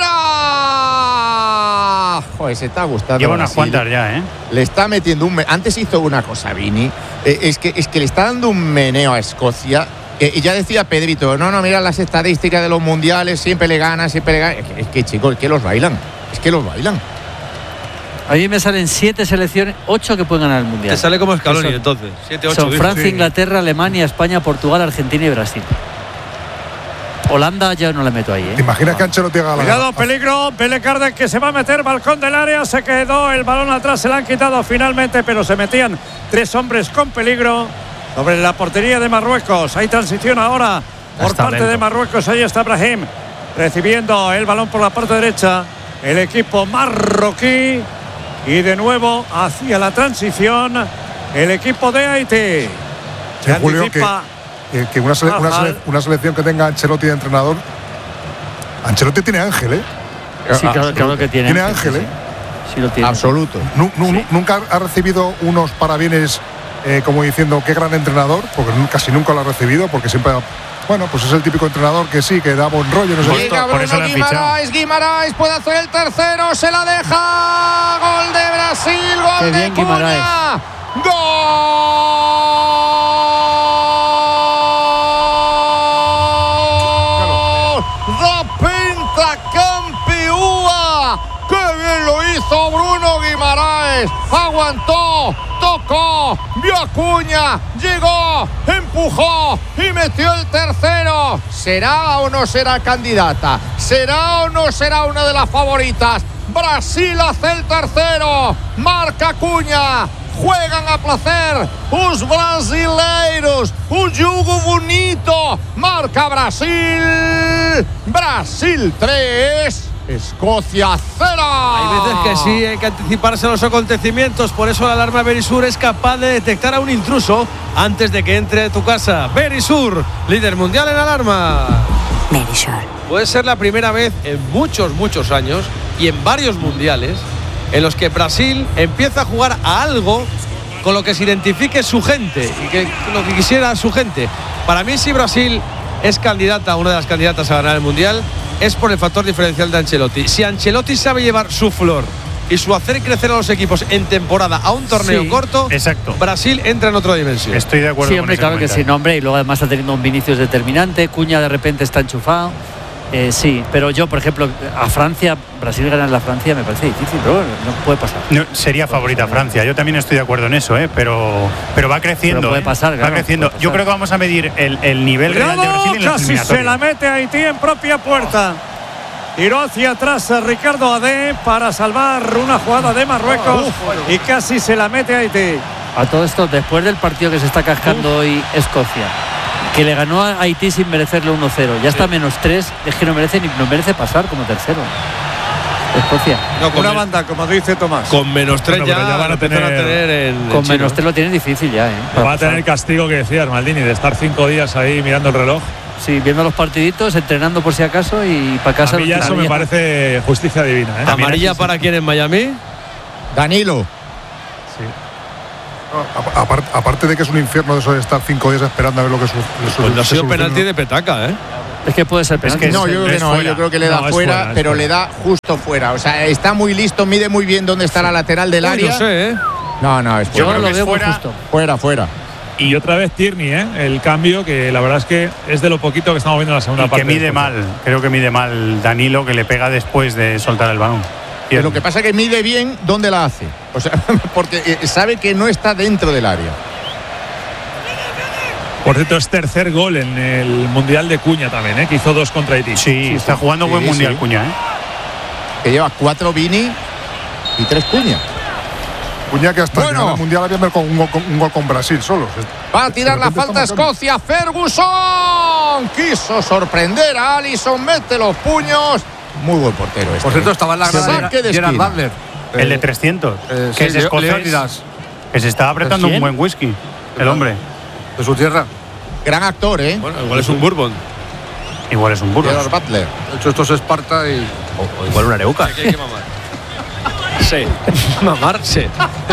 afuera. Joder, se está gustando. Lleva unas Brasil. cuantas ya, ¿eh? Le está metiendo un... Antes hizo una cosa, Vini. Eh, es, que, es que le está dando un meneo a Escocia. Eh, y ya decía Pedrito, no, no, mira las estadísticas de los mundiales, siempre le gana, siempre le gana. Es que, es que chicos, es que los bailan. Es que los bailan. A mí me salen siete selecciones, ocho que pueden ganar el Mundial. Te sale como Scaloni, entonces. Siete, ocho. Son Francia, sí. Inglaterra, Alemania, España, Portugal, Argentina y Brasil. Holanda ya no la meto ahí, ¿eh? ¿Te imaginas que Ancelotti haga la... Cuidado, peligro. Pele Cárdenas que se va a meter, balcón del área. Se quedó el balón atrás, se la han quitado finalmente, pero se metían tres hombres con peligro sobre la portería de Marruecos. Hay transición ahora por parte lento. de Marruecos. Ahí está Brahim recibiendo el balón por la parte derecha. El equipo marroquí. Y de nuevo hacia la transición el equipo de Haití. Sí, Julio, que, que, que una, sele, una, sele, una selección que tenga Ancelotti de entrenador. Ancelotti tiene ángel, ¿eh? Sí, claro, claro que tiene. Tiene ángel, ¿eh? Sí, sí lo tiene. Absoluto. Nu, nu, sí. Nunca ha recibido unos parabienes eh, como diciendo qué gran entrenador, porque casi nunca lo ha recibido, porque siempre... Bueno, pues es el típico entrenador que sí, que da buen rollo. No sé. Llega Bruno Guimaraes, Guimaraes puede hacer el tercero, se la deja. Gol de Brasil, gol Qué de bien, Cuña. Gol da pentacampeúa. ¡Qué bien lo hizo Bruno Guimaraes! Aguantó, tocó, vio a Cuña, llegó, empujó y metió el tercero. ¿Será o no será candidata? ¿Será o no será una de las favoritas? Brasil hace el tercero, marca Cuña. Juegan a placer os brasileiros, un jugo bonito. Marca Brasil. Brasil tres. Escocia cero. Hay veces que sí, hay que anticiparse a los acontecimientos. Por eso la alarma Verisur es capaz de detectar a un intruso antes de que entre a tu casa. Verisur, líder mundial en alarma. Verisur. Puede ser la primera vez en muchos, muchos años y en varios mundiales en los que Brasil empieza a jugar a algo con lo que se identifique su gente y que lo que quisiera su gente. Para mí, si Brasil es candidata, una de las candidatas a ganar el mundial, es por el factor diferencial de Ancelotti. Si Ancelotti sabe llevar su flor y su hacer crecer a los equipos en temporada a un torneo sí, corto, exacto. Brasil entra en otra dimensión. Estoy de acuerdo sí, hombre, con ese claro que sí, no, hombre, y luego además está teniendo un Vinicius determinante, Cuña de repente está enchufado. Eh, sí, pero yo, por ejemplo, a Francia, Brasil ganar la Francia me parece difícil, pero bueno, no puede pasar. No, sería favorita Francia, yo también estoy de acuerdo en eso, ¿eh? pero, pero va creciendo. Pero puede pasar, ¿eh? claro, va creciendo. puede pasar. Yo creo que vamos a medir el, el nivel real de Brasil en la casi se la mete Haití en propia puerta. Tiró hacia atrás a Ricardo Adé para salvar una jugada de Marruecos y casi se la mete a Haití. A todo esto, después del partido que se está cascando hoy Escocia, que le ganó a Haití sin merecerle uno cero, ya está menos tres, es que no merece, ni, no merece pasar como tercero. Escocia. No, con una banda, como dice Tomás. Con menos tres bueno, ya, ya van a tener, a tener el, Con el menos tres lo tienen difícil ya, ¿eh? Va a tener el castigo que decías, Maldini, de estar cinco días ahí mirando el reloj. Sí, viendo los partiditos, entrenando por si acaso y para casa. A mí ya eso me parece justicia divina, ¿eh? ¿Amarilla para quién en Miami? Danilo. Sí. No, aparte, aparte de que es un infierno de eso de estar cinco días esperando a ver lo que sucede. Pues no ha sido penalti de petaca, ¿eh? Es que puede ser penalti. Es que no, yo creo que no, yo creo que le da no, fuera, fuera pero fuera. le da justo fuera. O sea, está muy listo, mide muy bien dónde está la lateral del Uy, área. no sé, ¿eh? No, no, es Yo fuera. lo Es veo muy fuera, justo. fuera, fuera. Y otra vez Tierney, ¿eh? El cambio, que la verdad es que es de lo poquito que estamos viendo en la segunda Y parte. que mide mal, creo que mide mal Danilo, que le pega después de soltar el balón. Pero lo que pasa es que mide bien dónde la hace. O sea, porque eh, sabe que no está dentro del área. Por cierto, es tercer gol en el Mundial de Cuña también, ¿eh? Que hizo dos contra Haití. Sí, sí, está jugando sí, buen Mundial sí. Cuña, ¿eh? Que lleva cuatro Vini y tres Cuña. Cuña que hasta Bueno. el Mundial había marcado un gol, con, un gol con Brasil solo. Va a tirar De la repente falta está marcando. Escocia. Ferguson quiso sorprender a Alisson. Mete los puños. Muy buen portero este. Por cierto, estaba en la grada Saque de Gerard esquina. Butler. El de trescientos. Eh, que sí, es escocés, Leónidas, que se está apretando ¿Quién? un buen whisky. El hombre. de su tierra. Gran actor, ¿eh? Bueno, igual es un Bourbon. Igual es un burro. Gerard Butler. De hecho, esto es Esparta y. O, o igual una areuca. Aquí hay que mamar. Sí. Mamar, sí.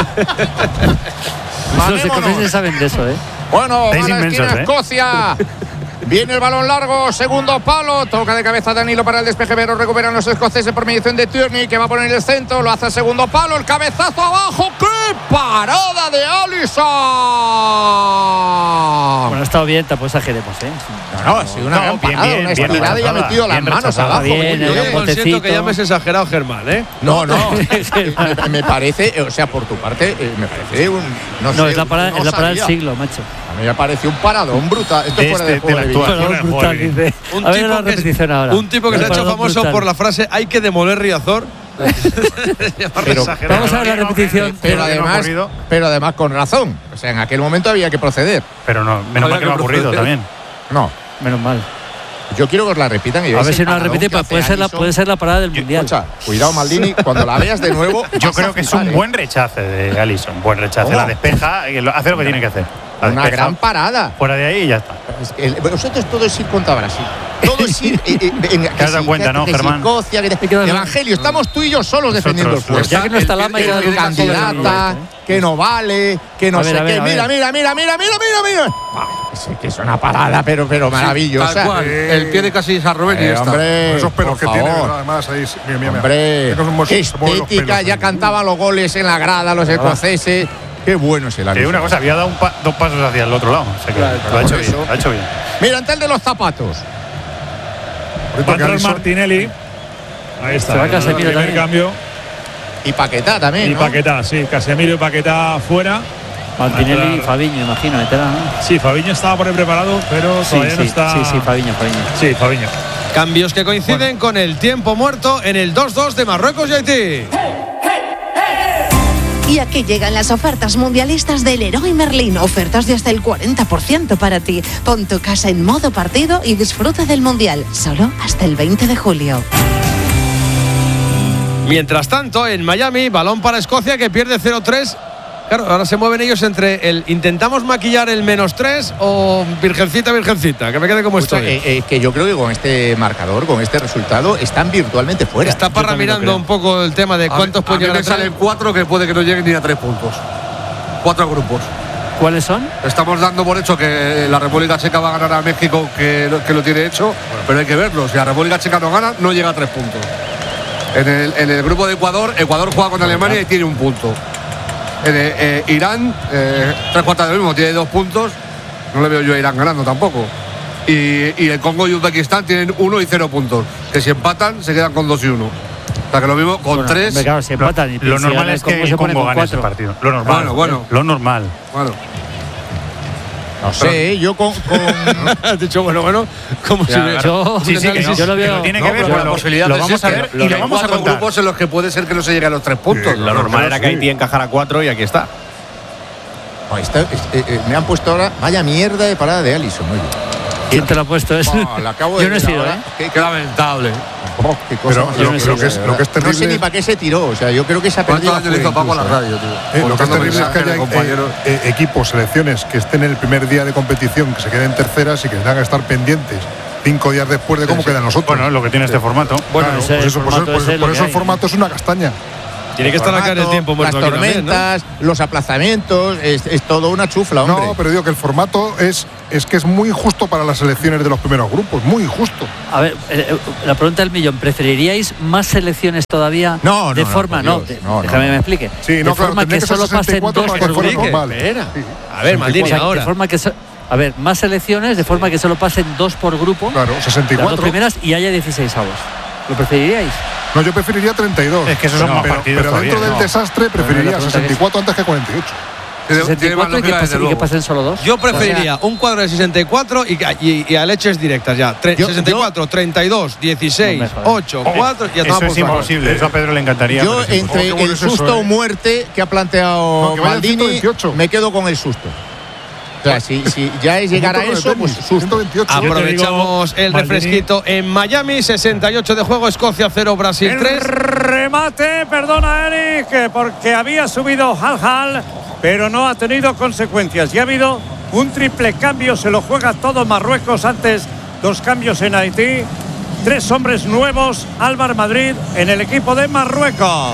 Los escoceses saben de eso, ¿eh? Bueno, Estáis va a la inmensos, esquina ¿eh? Escocia. Viene el balón largo, segundo palo, toca de cabeza Danilo para el despeje, pero recuperan los escoceses por mediación de Tierney, que va a poner el centro, lo hace al segundo palo, el cabezazo abajo, ¡qué parada de Alisson! Bueno, ha estado bien, tampoco exageremos, ¿eh? No, no, ha sido una No, gran bien, parada, bien, una bien estirada y ha rechazada, metido las bien manos rechazada. abajo. Bien, muy era bien. un Yo consiento botecito. que llames exagerado, Germán, ¿eh? No, no, me, me parece, o sea, por tu parte, eh, me parece un. No, No, sé, es la parada, no es la parada del sabía. siglo, macho. A mí me parece un paradón brutal. Esto De fuera este- de juego de la de vida. actuación. Pero el brutal, juego, dice. Un A ver tipo la que es- repetición ahora. Un tipo que se ha hecho Perdón, famoso brutal. por la frase hay que demoler Riazor. Pero- Vamos a ver la repetición. Pero Pero además, ocurrido. pero además con razón. O sea, en aquel momento había que proceder. Pero no, menos mal que no ha ocurrido también. No. Menos mal. Yo quiero que os la repitan y A veáis ver si el no la paradón repite, que pues hace puede ser, la, Alisson. puede ser la parada del Mundial. Escucha, cuidado, Maldini, cuando la veas de nuevo. Yo vas creo a que es flipar, un ¿eh? buen rechace de Alisson. Buen rechace. ¿Cómo? La despeja y lo- hace lo que tiene que hacer. La Una despeja gran parada. fuera de ahí y ya está. Es que el- vosotros todo es ir contra Brasil. Todo es ir. eh, eh, en- que Te has dado si- cuenta, que- ¿no, que si Germán? Escocia, que te- Hay que dar- Evangelio, estamos tú y yo solos defendiendo el Nosotros, puesto. Ya que no está Lama, Que ya es candidata, que no vale, que no A ver, sé a ver, qué. a Mira, ver. mira, mira, mira, mira, mira, mira. Ah, es que es una parada, pero, pero maravillosa. Tal cual. El pie de casi San Rubén y Eh, ya está. hombre, Esos pelos por que favor. tiene, además, ahí. Mira, mira, mira. Hombre, Mira cómo se qué mueven los estética, pelos ya ahí. cantaban los goles en la grada los escoceses. Qué bueno es el Que Alisson. una cosa, había dado un pa- dos pasos hacia el otro lado. O sea que Claro, lo ha hecho por bien. eso. Lo ha hecho bien. Mira, ante el de los zapatos. Ahorita Va a que entrar Alisson- Martinelli. Ahí está. Se va el Casemiro primer también. cambio. Y Paquetá también, Y ¿no? Paquetá, sí. Casemiro y Paquetá fuera. Martinelli y Entrar- Fabiño, imagino, meterá, ¿no? Sí, Fabiño estaba por ahí preparado, pero Sí, todavía no sí, está. sí, sí, Fabiño, Fabiño. Sí, Fabiño. Cambios que coinciden con el tiempo muerto en el dos dos de Marruecos y Haití. Y aquí llegan las ofertas mundialistas del Leroy Merlin. Ofertas de hasta el cuarenta por ciento para ti. Pon tu casa en modo partido y disfruta del Mundial. Solo hasta el veinte de julio. Mientras tanto, en Miami, balón para Escocia que pierde cero tres. Claro, ahora se mueven ellos entre el intentamos maquillar el menos tres o virgencita, virgencita, que me quede como Escucha, estoy. eh, eh, que yo creo que con este marcador, con este resultado, están virtualmente fuera. Está Parra mirando un poco el tema de A cuántos mí- pueden a mí llegar me a traer. salen cuatro que puede que no lleguen ni a tres puntos. Cuatro grupos. ¿Cuáles son? Estamos dando por hecho que la República Checa va a ganar a México, que lo, que lo tiene hecho, pero hay que verlo. Si la República Checa no gana, no llega a tres puntos. En el, en el grupo de Ecuador, Ecuador juega con Alemania y tiene un punto. En el- eh, Irán, eh, tres cuartas de lo mismo, tiene dos puntos. No le veo yo a Irán ganando tampoco. Y, y el Congo y Uzbekistán tienen uno y cero puntos. Que si empatan, se quedan con dos y uno. O sea que lo mismo con Bueno, tres. hombre, claro, si empatan y Lo si normal gana es que Congo, el se pone Congo con gane ese cuatro. partido. Lo normal. Bueno, bueno. Lo normal. Bueno. No sé, yo con. con... Has dicho, bueno, bueno, como si. Yo, sí, sí, que no, yo lo veo. pero tiene No, que ver pero con la posibilidad lo de vamos a ver existir y lo hay vamos a cuatro contar. grupos en los que puede ser que no se llegue a los tres puntos. Sí, Lo normal era que sí. Haití encajara cuatro y aquí está. Oh, está- es- eh, eh, me han puesto ahora. Vaya mierda de parada de Alisson, oye. ¿Quién te lo ha puesto? Es, Oh, la acabo de yo no he ver sido, ahora. ¿eh? Qué, Qué lamentable. oh, qué cosa Pero más lo, horrible, lo que es, de lo que es verdad. No sé terrible. ni para qué se tiró. O sea, yo creo que se ha perdido. ¿Cuántos años le hizo Paco a la incluso, radio, tío? Eh, lo que es Contando terrible es que mensajes de haya compañeros. eh, eh, equipos, selecciones que estén en el primer día de competición, que se queden terceras y que tengan que estar pendientes cinco días después de cómo quedan nosotros. Bueno, es lo que tiene este formato. Bueno, Claro, ese por eso, por eso- formato por ese eso- es lo por que eso el hay. formato es una castaña. Tiene que estar acá en el tiempo las muerto aquí también, ¿no? tormentas, los aplazamientos, es, es todo una chufla, hombre. No, pero digo que el formato es, es que es muy injusto para las selecciones de los primeros grupos, muy injusto. A ver, eh, eh, la pregunta del millón, ¿preferiríais más selecciones todavía? No, no, de no, forma, por no, Dios, de- no, no, déjame no. me explique. Sí, de no, claro, forma tendría que que ser solo pasen sesenta y cuatro dos para por que fuera grupo. normal. Espera. Sí. A ver, Maldini, O sea, de ahora. forma que so- a ver, más selecciones, de forma que solo pasen dos por grupo. Claro, sesenta y Las dos cuatro. primeras y haya dieciséis avos. ¿Lo preferiríais? No, yo preferiría treinta y dos. Es que esos son pero, más pero- partidos Pero dentro todavía, del ¿no? desastre preferiría pregunta sesenta y cuatro antes que cuarenta y ocho. Tiene- tiene más sesenta y cuatro y que, lógica, pasen, desde y que luego. pasen solo dos. Yo preferiría un cuadro de sesenta y cuatro y, y, y a leches directas ya. Tre- Yo- sesenta y cuatro, treinta y dos, dieciséis, No me jodas. ocho, cuatro y ya Eso tomamos es por saco. imposible. Eso a Pedro le encantaría. Yo pero es imposible. entre Oh, qué bueno el es eso, susto eh. o muerte que ha planteado No, que vaya Maldini, ciento veintiocho. me quedo con el susto. O sea, si, si ya es llegar a Un montón de eso, pues tenis, susto. ciento veintiocho. Aprovechamos el Maldini. refresquito en Miami, sesenta y ocho de juego, Escocia cero, Brasil El tres. remate, perdona Eric, porque había subido Hal Hal, pero no ha tenido consecuencias. Y ha habido un triple cambio, se lo juega todo Marruecos. Antes dos cambios en Haití. Tres hombres nuevos, Álvaro Madrid, en el equipo de Marruecos.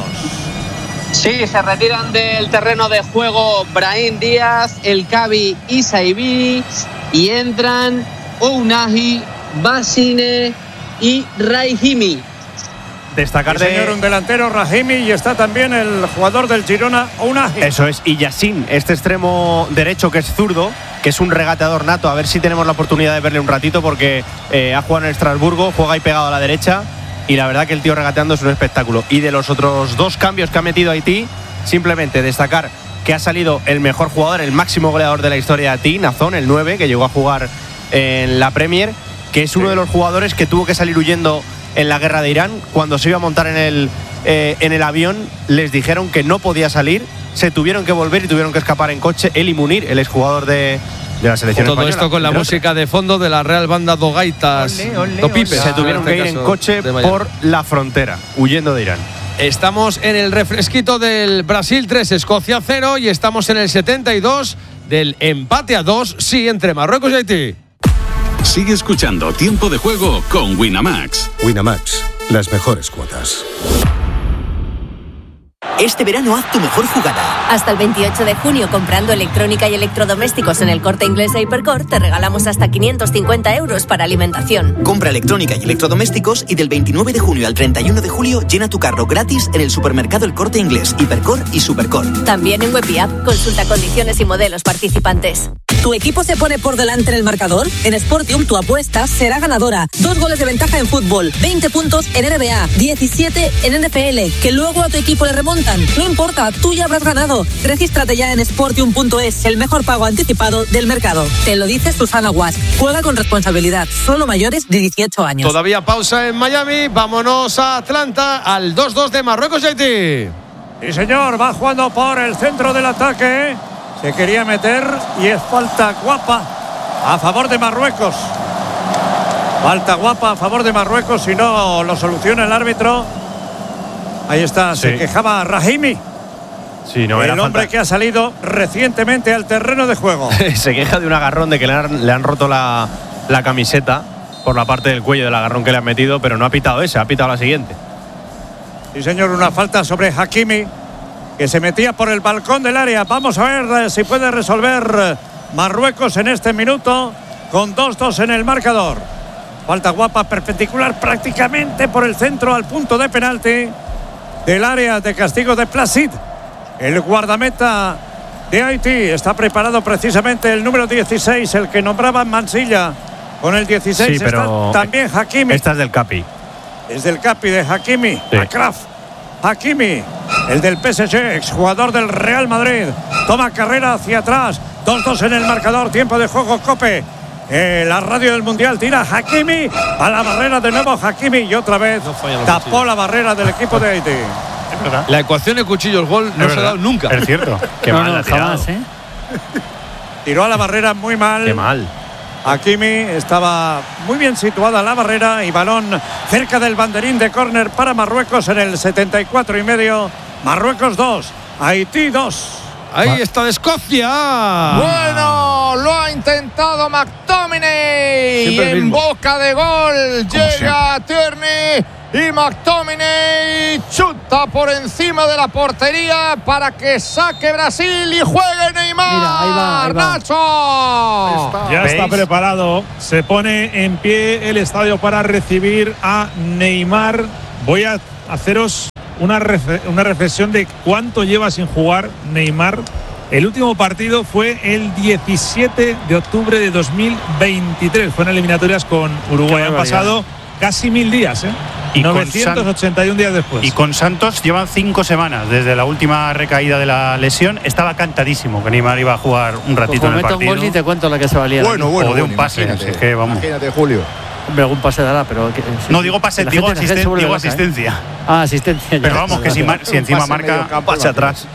Sí, se retiran del terreno de juego Brahim Díaz, El Kabi y Saibi y entran Ounahi, Basine y Raihimi. Destacar Sí, señor, de. un delantero Rahimi y está también el jugador del Girona, Ounahi. Eso es, y Yassin, este extremo derecho que es zurdo, que es un regateador nato. A ver si tenemos la oportunidad de verle un ratito porque eh, ha jugado en el Estrasburgo, juega ahí pegado a la derecha y la verdad que el tío regateando es un espectáculo. Y de los otros dos cambios que ha metido Haití, simplemente destacar que ha salido el mejor jugador, el máximo goleador de la historia de Haití, Nazón, el nueve, que llegó a jugar en la Premier, que es uno de los jugadores que tuvo que salir huyendo en la guerra de Irán. Cuando se iba a montar en el, eh, en el avión, les dijeron que no podía salir, se tuvieron que volver y tuvieron que escapar en coche. Él y Munir, el exjugador de, de la selección Todo española. esto con la Entre música de fondo de la Real Banda do Gaitas, Olé, olé, do Pipes. Se tuvieron que ir en coche por la frontera, huyendo de Irán. Estamos en el refresquito del Brasil tres, Escocia cero y estamos en el setenta y dos del empate a dos, sí, entre Marruecos y Haití. Sigue escuchando Tiempo de Juego con Winamax. Winamax, las mejores cuotas. Este verano haz tu mejor jugada. Hasta el veintiocho de junio, comprando electrónica y electrodomésticos en el Corte Inglés e Hipercor, te regalamos hasta quinientos cincuenta euros para alimentación. Compra electrónica y electrodomésticos y del veintinueve de junio al treinta y uno de julio llena tu carro gratis en el supermercado El Corte Inglés, Hipercor y Supercor. También en web y app, consulta condiciones y modelos participantes. ¿Tu equipo se pone por delante en el marcador? En Sportium tu apuesta será ganadora. Dos goles de ventaja en fútbol, veinte puntos en N B A, diecisiete en N F L, que luego a tu equipo le remontan. No importa, tú ya habrás ganado. Regístrate ya en sportium punto es, el mejor pago anticipado del mercado. Te lo dice Susana Guas. Juega con responsabilidad, solo mayores de dieciocho años. Todavía pausa en Miami, vámonos a Atlanta al dos dos de Marruecos y Haití. Sí, señor, va jugando por el centro del ataque. Se quería meter y es falta guapa a favor de Marruecos. Falta guapa a favor de Marruecos, si no lo soluciona el árbitro. Ahí está, se Sí. quejaba Rahimi, Sí, no el era hombre falta. que ha salido recientemente al terreno de juego. Se queja de un agarrón, de que le han, le han roto la, la camiseta por la parte del cuello del agarrón que le han metido, pero no ha pitado ese, ha pitado la siguiente. Sí, señor, una falta sobre Hakimi, que se metía por el balcón del área. Vamos a ver eh, si puede resolver eh, Marruecos en este minuto con dos dos en el marcador. Falta guapa, perpendicular prácticamente por el centro al punto de penalti del área de castigo de Placid. El guardameta de Haití está preparado precisamente el número dieciséis, el que nombraba Mansilla. Con el dieciséis Sí, pero está también Hakimi. Esta es del Capi. Es del Capi de Hakimi, Sí. Akraf. Hakimi, el del P S G, exjugador del Real Madrid. Toma carrera hacia atrás. dos dos en el marcador, tiempo de juego, Cope. Eh, la radio del Mundial tira Hakimi a la barrera de nuevo Hakimi y otra vez no tapó cuchillos. La barrera del equipo de Haití. La ecuación de cuchillos gol no se ha dado nunca. Es cierto. Qué no, mal no, ha tirado. jamás, ¿eh? Tiró a la barrera muy mal. Qué mal. Hakimi estaba muy bien situada la barrera y balón cerca del banderín de córner para Marruecos en el setenta y cuatro y medio. Marruecos dos, Haití dos. Ahí está de Escocia. Bueno, lo ha intentado McTominay. En boca de gol llega Tierney y McTominay chuta por encima de la portería para que saque Brasil y juegue Neymar. Mira, ahí va, ahí va. Nacho. Ya ¿Veis? está preparado. Se pone en pie el estadio para recibir a Neymar. Voy a haceros una, ref- una reflexión de cuánto lleva sin jugar Neymar. El último partido fue el diecisiete de octubre de dos mil veintitrés. Fue en eliminatorias con Uruguay. Han pasado casi mil días, ¿eh? Y novecientos ochenta y uno días después. Y con Santos llevan cinco semanas. Desde la última recaída de la lesión estaba cantadísimo que Neymar iba a jugar un ratito pues en el meto partido. un gol y te cuento la que se valía. Bueno, bueno, o de un bueno, pase. imagínate, Es que, vamos. imagínate, Julio. Hombre, algún pase dará, pero... Que, sí, No, sí. digo pase, La digo, gente- la gente asisten- se vuelve digo loca, ¿eh? asistencia. Ah, asistencia. Pero ya. vamos, que si, mar- si encima Pase marca, medio campo, pase atrás.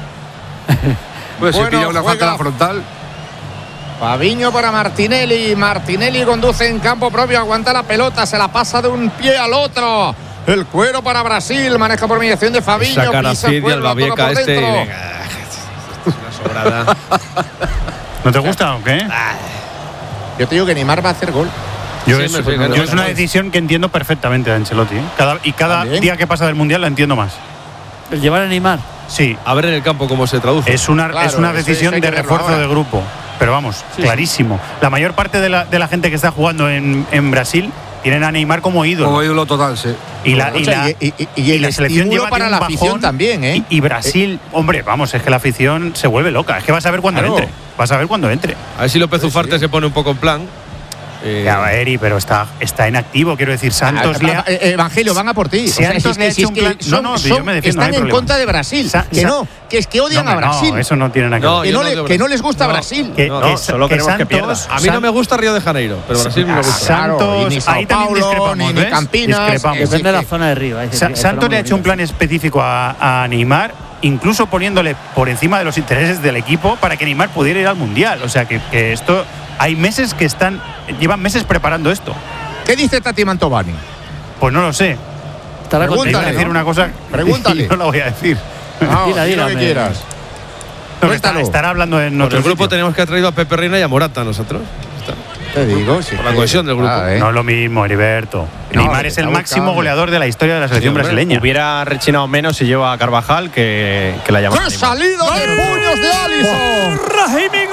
Pues Bueno, si pilla una falta en juega. la frontal. Fabiño para Martinelli. Martinelli conduce en campo propio, aguanta la pelota, se la pasa de un pie al otro. El cuero para Brasil, maneja por mediación de Fabiño. Esa cara pisa el Cid y cuero, la toca Albavieca por este. dentro. Venga, esto es una sobrada. ¿No te gusta o qué? Yo te digo que Neymar va a hacer gol. Yo, Sí, es, me fui, yo claro. es una decisión que entiendo perfectamente de Ancelotti, ¿eh? Cada, y cada También. día que pasa del Mundial la entiendo más. El llevar a Neymar. Sí, A ver en el campo cómo se traduce. es una, Claro, es una eso- decisión eso hay de que verlo refuerzo ahora. de grupo. Pero vamos, Sí. clarísimo. La mayor parte de la, de la gente que está jugando en, en Brasil tienen a Neymar como ídolo. Como ídolo total, sí. Y la, y la, y, y- y y el la selección estímulo lleva para de la un afición bajón, también, ¿eh? Y, y Brasil, hombre, vamos, es que la afición se vuelve loca. Es que vas a ver cuando Claro. entre. Vas a ver cuando entre. A ver si López Ufarte se pone un poco en plan. Eh, Ya, Eri, pero está, está en activo, quiero decir, Santos Ah, le ha- ah, eh, Evangelio, van a por ti. O sea, Santos si es le ha que- si hecho es un plan- que no, son- no, son- yo me defiendo, no están hay en problema. contra de Brasil. Sa- que sa- no, que es que odian No, a hombre, no, Brasil. eso no tiene nada que No, ver. que, yo no no le- odio que no Brasil. les gusta No. Brasil. Que, No, que- no, solo que queremos que pierda. Santos- a mí no me gusta Río de Janeiro, pero Brasil me Ah, gusta. Claro, Santos, y ni Sao ahí también Paulo, discrepamos, ni- ni ¿ves? Campinas. Discrepamos. Es Depende de la que- zona de arriba. ahí se- Sa- ahí Santos fueron le ha muy hecho un bonitos. plan específico a, a Neymar, incluso poniéndole por encima de los intereses del equipo para que Neymar pudiera ir al Mundial. O sea que, que esto, hay meses que están, llevan meses preparando esto. ¿Qué dice Tati Mantovani? Pues no lo sé. Estará Pregúntale, Iba a ¿no? decir una cosa. Pregúntale. y no la voy a decir. No, Dila, di dila, lo que me- quieras. No, que está- Cuéntalo. estará hablando en Por otro el grupo sitio. tenemos que haber traído a Pepe Reina y a Morata nosotros. Está. Te digo, sí. Por la cohesión del grupo. Ah, ¿eh? No es lo mismo, Heriberto. No, Neymar que es el está máximo buscando. goleador de la historia de la selección Sí, hombre. brasileña. Hubiera rechinado menos si lleva a Carvajal que, que la llamada. ¡Qué salida de puños de Alisson! Rahimi,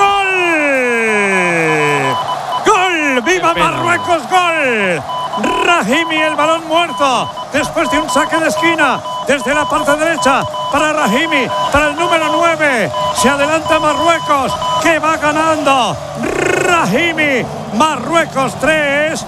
gol. Gol, viva Marruecos, gol. Rahimi, el balón muerto después de un saque de esquina desde la parte derecha para Rahimi, para el número nueve. Se adelanta Marruecos, que va ganando. Rahimi, Marruecos tres,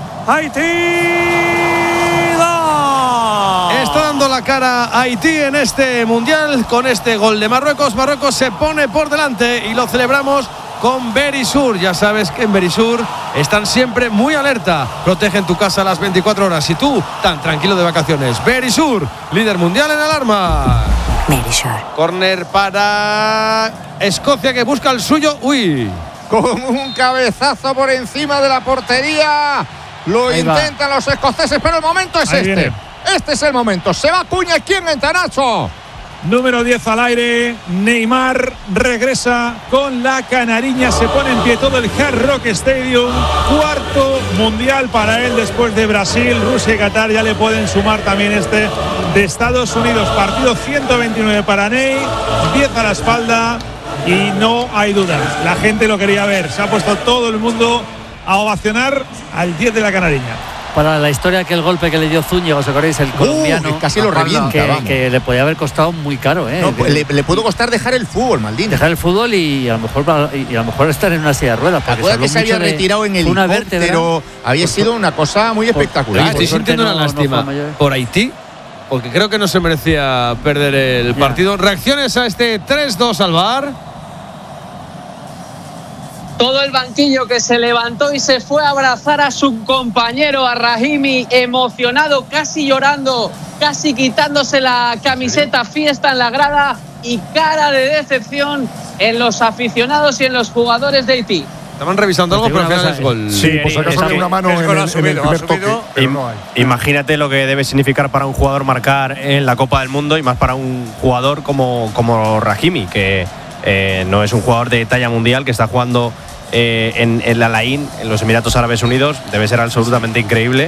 Haití dos. Está dando la cara Haití en este mundial con este gol de Marruecos. Marruecos se pone por delante y lo celebramos con Verisur. Ya sabes que en Verisur están siempre muy alerta. Protegen tu casa a las veinticuatro horas y tú tan tranquilo de vacaciones. Verisur, líder mundial en alarma. Verisur. Corner para Escocia, que busca el suyo. Uy. Con un cabezazo por encima de la portería. Lo Ahí va. intentan los escoceses, pero el momento es Ahí este. viene. Este es el momento. Se va Cuña. ¿Quién entra, Nacho? Número diez al aire, Neymar regresa con la canariña, se pone en pie todo el Hard Rock Stadium, cuarto mundial para él después de Brasil, Rusia y Qatar. Ya le pueden sumar también este de Estados Unidos. Partido ciento veintinueve para Ney, diez a la espalda y no hay dudas, la gente lo quería ver, se ha puesto todo el mundo a ovacionar al diez de la canariña. Para la historia que el golpe que le dio Zúñiga, ¿os acordáis? El colombiano. Uh, casi lo revienta, que, vamos. que le podía haber costado muy caro, ¿eh? No, Que- le, le pudo costar dejar el fútbol, Maldini. dejar el fútbol y a lo mejor y a lo mejor estar en una silla de ruedas. porque Acuérdate que habló se había mucho de retirado en una vértebra. helicóptero. Había sido una cosa muy espectacular. Estoy suerte sintiendo no- una no lástima fue mayor. por Haití, porque creo que no se merecía perder el Ya. partido. Reacciones a este tres dos al V A R. todo el banquillo que se levantó y se fue a abrazar a su compañero, a Rahimi, emocionado, casi llorando, casi quitándose la camiseta, fiesta en la grada y cara de decepción en los aficionados y en los jugadores de Haití. Estaban revisando algo, pero al final es gol. Sí, pues acaso hay una mano en el, en el primer toque, pero no hay. Imagínate lo que debe significar para un jugador marcar en la Copa del Mundo y más para un jugador como, como Rahimi, que eh, no es un jugador de talla mundial, que está jugando eh, en el Al-Ain, en los Emiratos Árabes Unidos. Debe ser absolutamente increíble.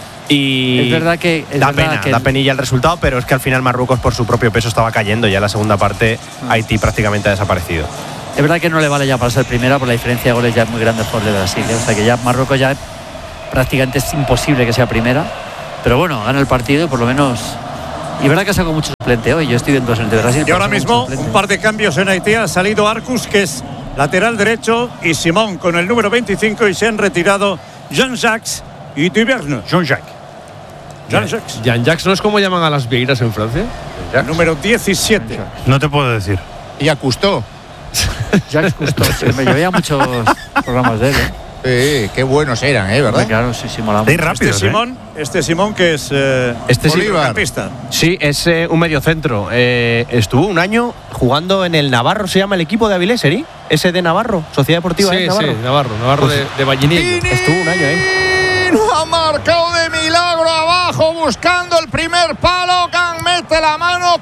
Y es verdad que es da verdad pena, que da el, penilla el resultado, pero es que al final Marruecos por su propio peso estaba cayendo. Ya en la segunda parte Haití prácticamente ha desaparecido. Es verdad que no le vale ya para ser primera, por la diferencia de goles ya es muy grande por el de Brasil, ¿eh? O sea que ya Marruecos ya prácticamente es imposible que sea primera, pero bueno, gana el partido y por lo menos. Y verdad que ha sacado mucho suplente hoy. Yo estoy viendo el de Brasil. Y ahora mismo un par de cambios en Haití. Ha salido Arcus, que es lateral derecho, y Simón con el número veinticinco, y se han retirado Jean-Jacques y Duverne. Jean-Jacques. Jean-Jacques. Jean-Jacques no es como llaman a las vieiras en Francia. Número diecisiete. No te puedo decir. Y a Cousteau. Jacques Cousteau, sí, me llevé a muchos programas de él, ¿eh? Sí, qué buenos eran, ¿eh? ¿Verdad? Sí, claro, sí, sí, molaba. Este rápido, este Simón, ¿eh? Este Simón que es eh, este mediocampista. Sí, es eh, un mediocentro. Eh, estuvo un año jugando en el Navarro, se llama el equipo de Avilés, ¿eh? Ese de Navarro, Sociedad Deportiva sí, de Navarro. Sí, Navarro, Navarro pues, de, de Vallinillo. Estuvo un año ahí. Ha marcado de milagro abajo, buscando el primer palo. Can mete la mano,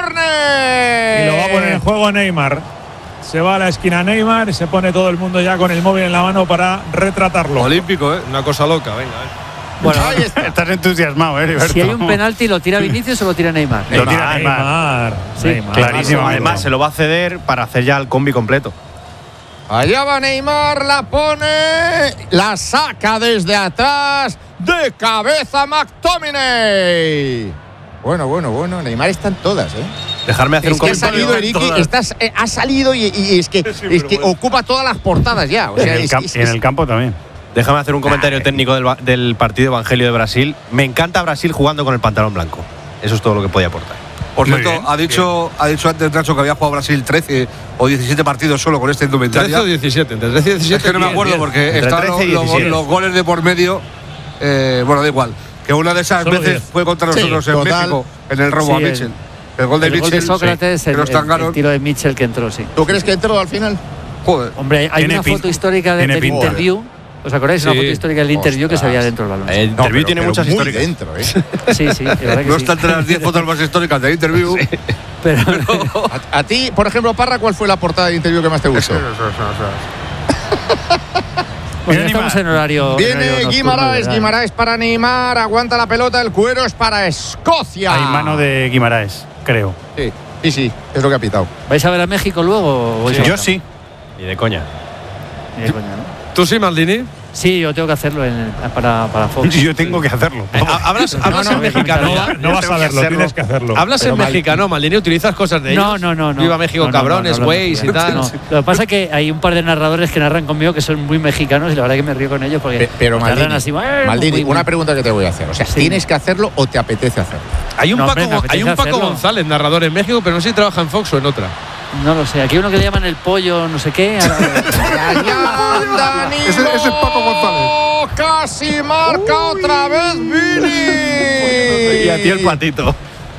córner. Y lo va a poner en juego Neymar. Se va a la esquina Neymar y se pone todo el mundo ya con el móvil en la mano para retratarlo. Olímpico, ¿eh? Una cosa loca, venga. ¿eh? Bueno, estás entusiasmado, ¿eh, Heriberto? Si hay un penalti, ¿lo tira Vinicius o lo tira Neymar? Lo tira Neymar. Neymar. Sí, Neymar. Clarísimo. Además, se lo va a ceder para hacer ya el combi completo. Allá va Neymar, la pone, la saca desde atrás, de cabeza McTominay. Bueno, bueno, bueno, Neymar están todas, ¿eh? Dejarme hacer es un que comentario. ha salido Eriki, estás, eh, ha salido y, y es que, es que ocupa todas las portadas ya. O sea, en, el es, camp, es, en el campo también. Déjame hacer un comentario técnico del, del partido Evangelio de Brasil. Me encanta Brasil jugando con el pantalón blanco. Eso es todo lo que podía aportar. Por cierto, ha dicho, ha dicho antes Nacho que había jugado Brasil trece o diecisiete partidos solo con esta indumentaria. trece o diecisiete, entre trece y diecisiete. Es que no me acuerdo porque estaban los, los, los goles de por medio. Eh, bueno, da igual. Que una de esas solo veces diez. Fue contra nosotros sí, en total. México, en el robo sí, a Mitchell. El, el gol de el Mitchell. Gol de Sócrates, sí, el, que nos el, el tiro de Mitchell que entró, sí. ¿Tú crees que entró al final? Joder. Hombre, hay una foto histórica de, del interview. ¿Os acordáis? Sí. Una foto histórica del interview que se veía dentro del balón. El interview no, pero, tiene pero muchas muy históricas. Dentro, ¿eh? Sí, sí. Que no sí. está entre las diez fotos más históricas del interview. Sí. Pero, a, a ti, por ejemplo, Parra, ¿cuál fue la portada del interview que más te gustó? Bueno, ya estamos en horario. Viene Guimaraes, Guimaraes para Neymar, aguanta la pelota, el cuero es para Escocia. Hay mano de Guimaraes, creo. Sí, sí, sí, es lo que ha pitado. ¿Vais a ver a México luego? O sí, yo sí. Ni de coña. Ni de coña, ¿no? ¿Tú sí, Maldini? Sí, yo tengo que hacerlo en, para, para Fox. Yo tengo que hacerlo. Eh, hablas hablas no, no, en mexicano. No, no vas a verlo, tienes que hacerlo. Hablas Pero en mal. mexicano, Maldini, utilizas cosas de ellos. No, no, no. no. Viva México, no, cabrones, güeyes no, no, no, y tal. No. Lo que pasa es que hay un par de narradores que narran conmigo que son muy mexicanos y la verdad que me río con ellos porque pero narran Maldini, así. Eh, Maldini muy, muy, una pregunta que te voy a hacer. O sea, sí. ¿tienes que hacerlo o te apetece hacerlo? Hay un no, Paco, hombre, hay un Paco hacerlo. González, narrador en México, pero no sé si trabaja en Fox o en otra. No lo sé. Aquí hay uno que le llaman el pollo, no sé qué. ese, ese es Paco González. Casi marca otra vez Vini. Y a ti el patito.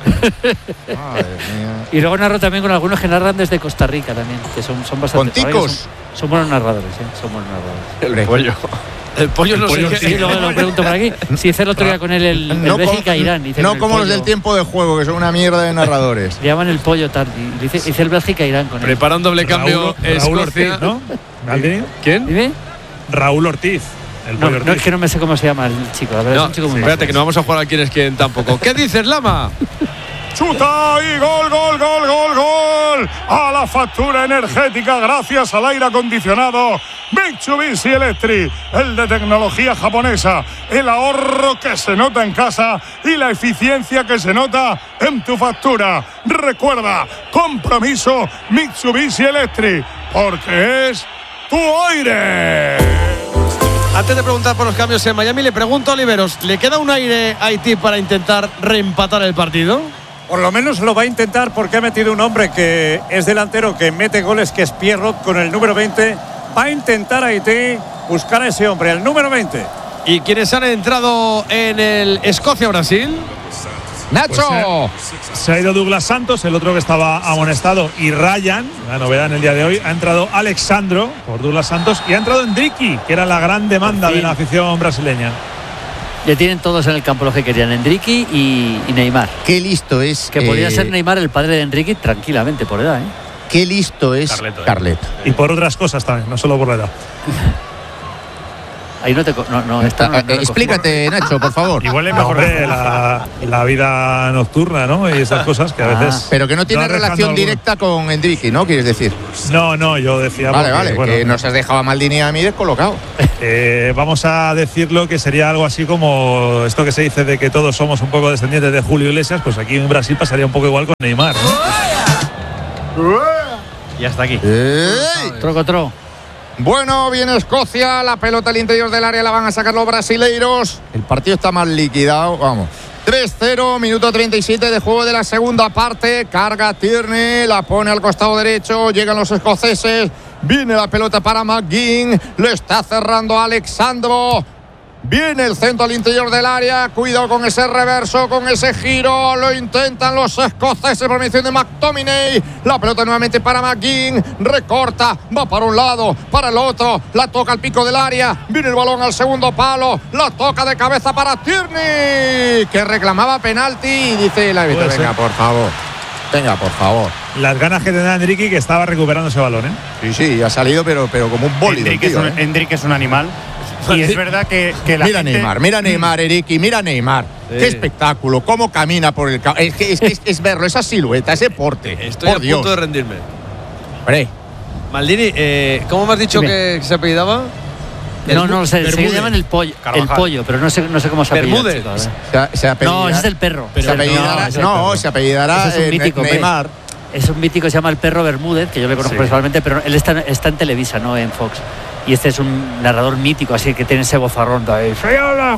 Y luego narro también con algunos que narran desde Costa Rica también, que son, son bastante. ¿Con ticos? Son, son buenos narradores, ¿eh? Son buenos narradores. El pollo. El pollo el no pollo, sé sí, qué. Luego lo pregunto por aquí. Si hice el otro día con él el, el no Bélgica-Irán. No como los del tiempo de juego, que son una mierda de narradores. Le llaman el pollo tal. Hice, hice el Bélgica-Irán con él. Prepara un doble cambio. Raúl, Raúl Ortiz, ¿no? ¿Quién? ¿Dime? Raúl Ortiz. El no, Ortiz. no, es que no me sé cómo se llama el chico. La verdad, No, es un chico muy espérate, majo. que no vamos a jugar a quién es quién tampoco. ¿Qué dices, Lama? Chuta y gol, gol, gol, gol, gol. A la factura energética gracias al aire acondicionado Mitsubishi Electric, el de tecnología japonesa, el ahorro que se nota en casa y la eficiencia que se nota en tu factura. Recuerda, compromiso Mitsubishi Electric, porque es tu aire. Antes de preguntar por los cambios en Miami, le pregunto a Oliveros, ¿le queda un aire a Haití para intentar reempatar el partido? Por lo menos lo va a intentar porque ha metido un hombre que es delantero, que mete goles, que es Pierrot con el número veinte, va a intentar Haití buscar a ese hombre, el número veinte. ¿Y quiénes han entrado en el Escocia-Brasil? Nacho. Pues se ha ido Douglas Santos, el otro que estaba amonestado, y Ryan, la novedad en el día de hoy. Ha entrado Alexandro por Douglas Santos y ha entrado Endricky, que era la gran demanda de la afición brasileña. Le tienen todos en el campo los que querían, Endricky y, y Neymar. Qué listo es. Que eh, podría ser Neymar el padre de Endricky tranquilamente por edad, ¿eh? Qué listo es Carleto. ¿eh? Carleto. Y por otras cosas también, no solo por la edad. Ahí no te. No, no, esta no, no eh, explícate, Nacho, por favor. Igual es mejor de la, la vida nocturna, ¿no? Y esas cosas que a veces. Ah, pero que no tiene relación directa con Endricky, ¿no? ¿Quieres decir? No, no, yo decía. Vale, porque, vale, bueno, que nos has dejado a Maldini y a mí descolocado. Eh, vamos a decirlo que sería algo así como esto que se dice de que todos somos un poco descendientes de Julio Iglesias, pues aquí en Brasil pasaría un poco igual con Neymar, ¿no? Y hasta aquí. Troco, tro. Bueno, viene Escocia, la pelota al interior del área la van a sacar los brasileiros. El partido está más liquidado, vamos. tres cero, minuto treinta y siete de juego de la segunda parte. Carga Tierney, la pone al costado derecho, llegan los escoceses. Viene la pelota para McGinn, lo está cerrando Alexandro. Viene el centro al interior del área. Cuidado con ese reverso, con ese giro. Lo intentan los escoceses por mención de McTominay. La pelota nuevamente para McGinn. Recorta, va para un lado, para el otro. La toca al pico del área. Viene el balón al segundo palo. La toca de cabeza para Tierney, que reclamaba penalti. Y dice el árbitro: venga, por favor. Venga, por favor. Las ganas que tenía Endricky, que estaba recuperando ese balón, ¿eh? Sí, sí, ha salido, pero, pero como un bólido. Endricky, tío, es un, ¿eh? Endricky es un animal. Y es verdad que, que la mira gente... Neymar, mira Neymar, Eriki, mira Neymar. Sí. Qué espectáculo, cómo camina por el campo. Es que es, es, es verlo, esa silueta, ese porte. Estoy por a Dios. punto de rendirme. Hombre. Maldini, eh, ¿cómo me has dicho que, que se apellidaba? No, no, se, se llaman el pollo, el pollo, pero no sé, no sé cómo se apellida. Bermúdez. Se, se apellida, no, ese es el perro. Se apellidará, no, no, no, se apellidará es un mítico, Neymar. Es un mítico que se llama el perro Bermúdez, que yo le conozco sí. personalmente, pero él está, está en Televisa, no en Fox. Y este es un narrador mítico, así que tiene ese vofarrón ahí. Es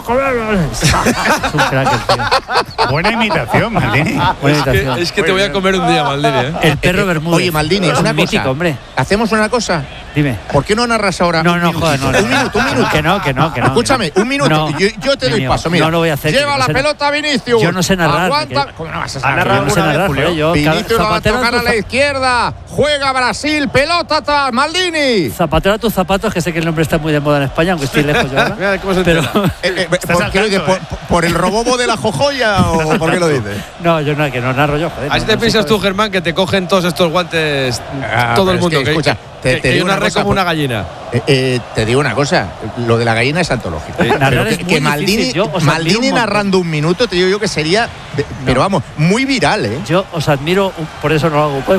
un crack, el tío. Buena imitación, Maldini. Buena es, imitación. Que, es que te voy a comer un día, Maldini. ¿eh? El perro Bermúdez. Oye, Maldini, es una un cosa. mítico, hombre. Hacemos una cosa. Dime. ¿Por qué no narras ahora? No, no, joder, no, no. Un minuto, un minuto. Que no, que no, que no. Escúchame, un minuto. No, yo, yo te doy paso, mira. No lo voy a hacer. Lleva la no pelota Vinicius. Yo no sé narrar. Aguanta. Que... ¿Cómo no vas a saber? Narrar no sé narrar, Julio. Yo, Vinicius la va a tocar a la izquierda. Juega Brasil, pelota atrás, Maldini. Zapatero a tus zapatos, que sé que el nombre está muy de moda en España, aunque estoy lejos yo ahora. Pero, eh, eh, ¿por, qué lo dices? ¿Por, ¿Por el robobo de la jojoya o por qué lo dices? No, yo no, que no narro yo, joder. Así no, te no piensas sé tú, Germán, que te cogen todos estos guantes ah, todo el mundo. Es que, escucha, te, que, te que digo yo narré cosa, como una gallina. Eh, eh, te digo una cosa, lo de la gallina es antológico. Eh, pero que, es que Maldini, yo, Maldini un narrando un minuto, te digo yo que sería, de, no. pero vamos, muy viral, ¿eh? Yo os admiro, por eso no lo hago.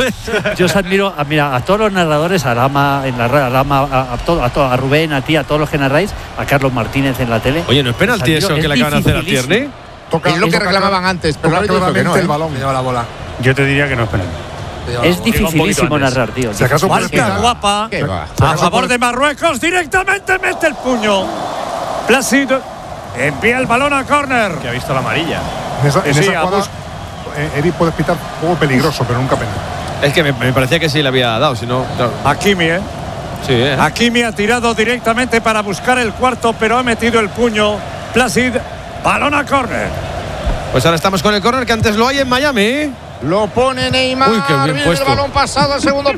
Yo os admiro, a, mira, a todos los narradores, a Lama, en la a, Lama, a, a, todo, a, todo, a Rubén, a ti, a todos los que narráis, a Carlos Martínez en la tele. Oye, ¿no es penalti eso que le acaban de hacer a Tierney? Es lo que reclamaban antes, pero ahora dijo que no, el balón lleva la bola. Yo te diría que no es penalti. Es dificilísimo narrar, tío. Si acaso Marca guapa a favor de Marruecos, directamente mete el puño. Plácido envía el balón a córner. Que ha visto la amarilla. En esa, en sí, esa jugada, eh, Eric puede pitar un juego peligroso, pero nunca penal. Es que me, me parecía que sí le había dado, si no. Claro. Hakimi, ¿eh? Sí, ¿eh? Hakimi ha tirado directamente para buscar el cuarto, pero ha metido el puño. Placid, balón a córner. Pues ahora estamos con el córner que antes lo hay en Miami. Lo pone Neymar. Uy, qué bien viene puesto. El balón pasado al segundo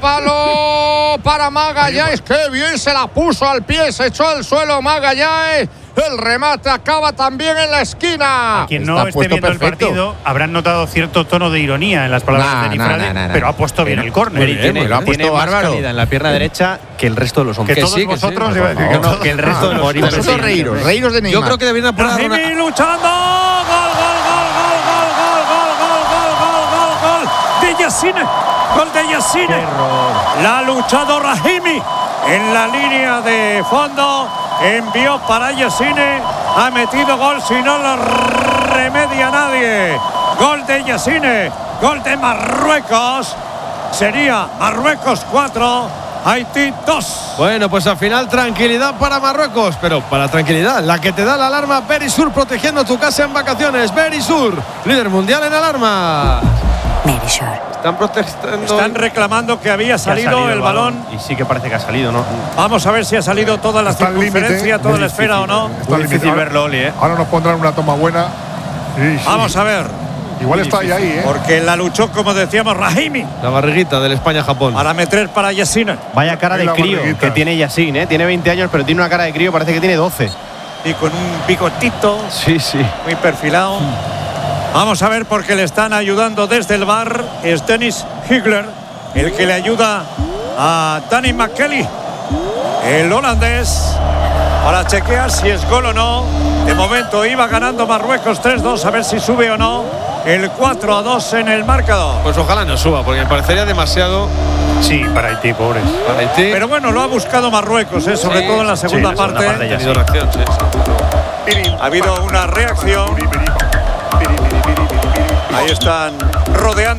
palo para Magallanes. Qué bien se la puso al pie. Se echó al suelo Magallanes. El remate acaba también en la esquina. A quien no esté viendo perfecto. el partido habrán notado cierto tono de ironía en las palabras nah, de Nifrade, nah, nah, nah, pero ha puesto bien el córner. Y tiene, lo ha puesto más calidad en la pierna derecha que el resto de los hombres. Que, que todos sí, vosotros, que, sí, que, que, no, que el resto de los hombres. Vosotros reíros, reíros de Neymar. Yo creo que deberían apurar Hakimi una... luchando. Gol, gol, gol, gol, gol, gol, gol, gol, gol, gol, gol, gol de Yassine. Gol de Yassine. La ha luchado Rahimi en la línea de fondo. Envió para Yassine, ha metido gol, si no lo remedia nadie. Gol de Yassine, gol de Marruecos. Sería Marruecos cuatro, Haití dos. Bueno, pues al final tranquilidad para Marruecos, pero para tranquilidad, la que te da la alarma Verisur, protegiendo tu casa en vacaciones. Verisur, líder mundial en alarmas. Medisure. Están protestando. Están reclamando que había salido, salido el balón. Y sí que parece que ha salido, ¿no? Vamos a ver si ha salido toda la Está al circunferencia, límite, toda muy la esfera o no. Está Muy difícil verlo, Oli, ¿eh? Ahora nos pondrán una toma buena. Sí, sí. Vamos a ver. Igual está ahí, ahí, ¿eh? Porque la luchó, como decíamos, Rahimi. La barriguita del España-Japón. Para meter para Yassine. Vaya cara de crío que tiene Yassine, ¿eh? Tiene veinte años, pero tiene una cara de crío, parece que tiene doce. Y con un bigotito. Sí, sí. Muy perfilado. Vamos a ver porque le están ayudando desde el bar. Es Dennis Higler, el que le ayuda a Danny McKelly, el holandés, para chequear si es gol o no. De momento iba ganando Marruecos tres dos, a ver si sube o no el cuatro a dos en el marcador. Pues ojalá no suba, porque me parecería demasiado. Sí, para Haití, pobres. Para Haití. Pero bueno, lo ha buscado Marruecos, ¿eh? Sobre Sí, todo en la segunda sí, parte. La segunda parte ya ha tenido reacción, sí, sí. Ha habido una reacción. Ahí están rodeando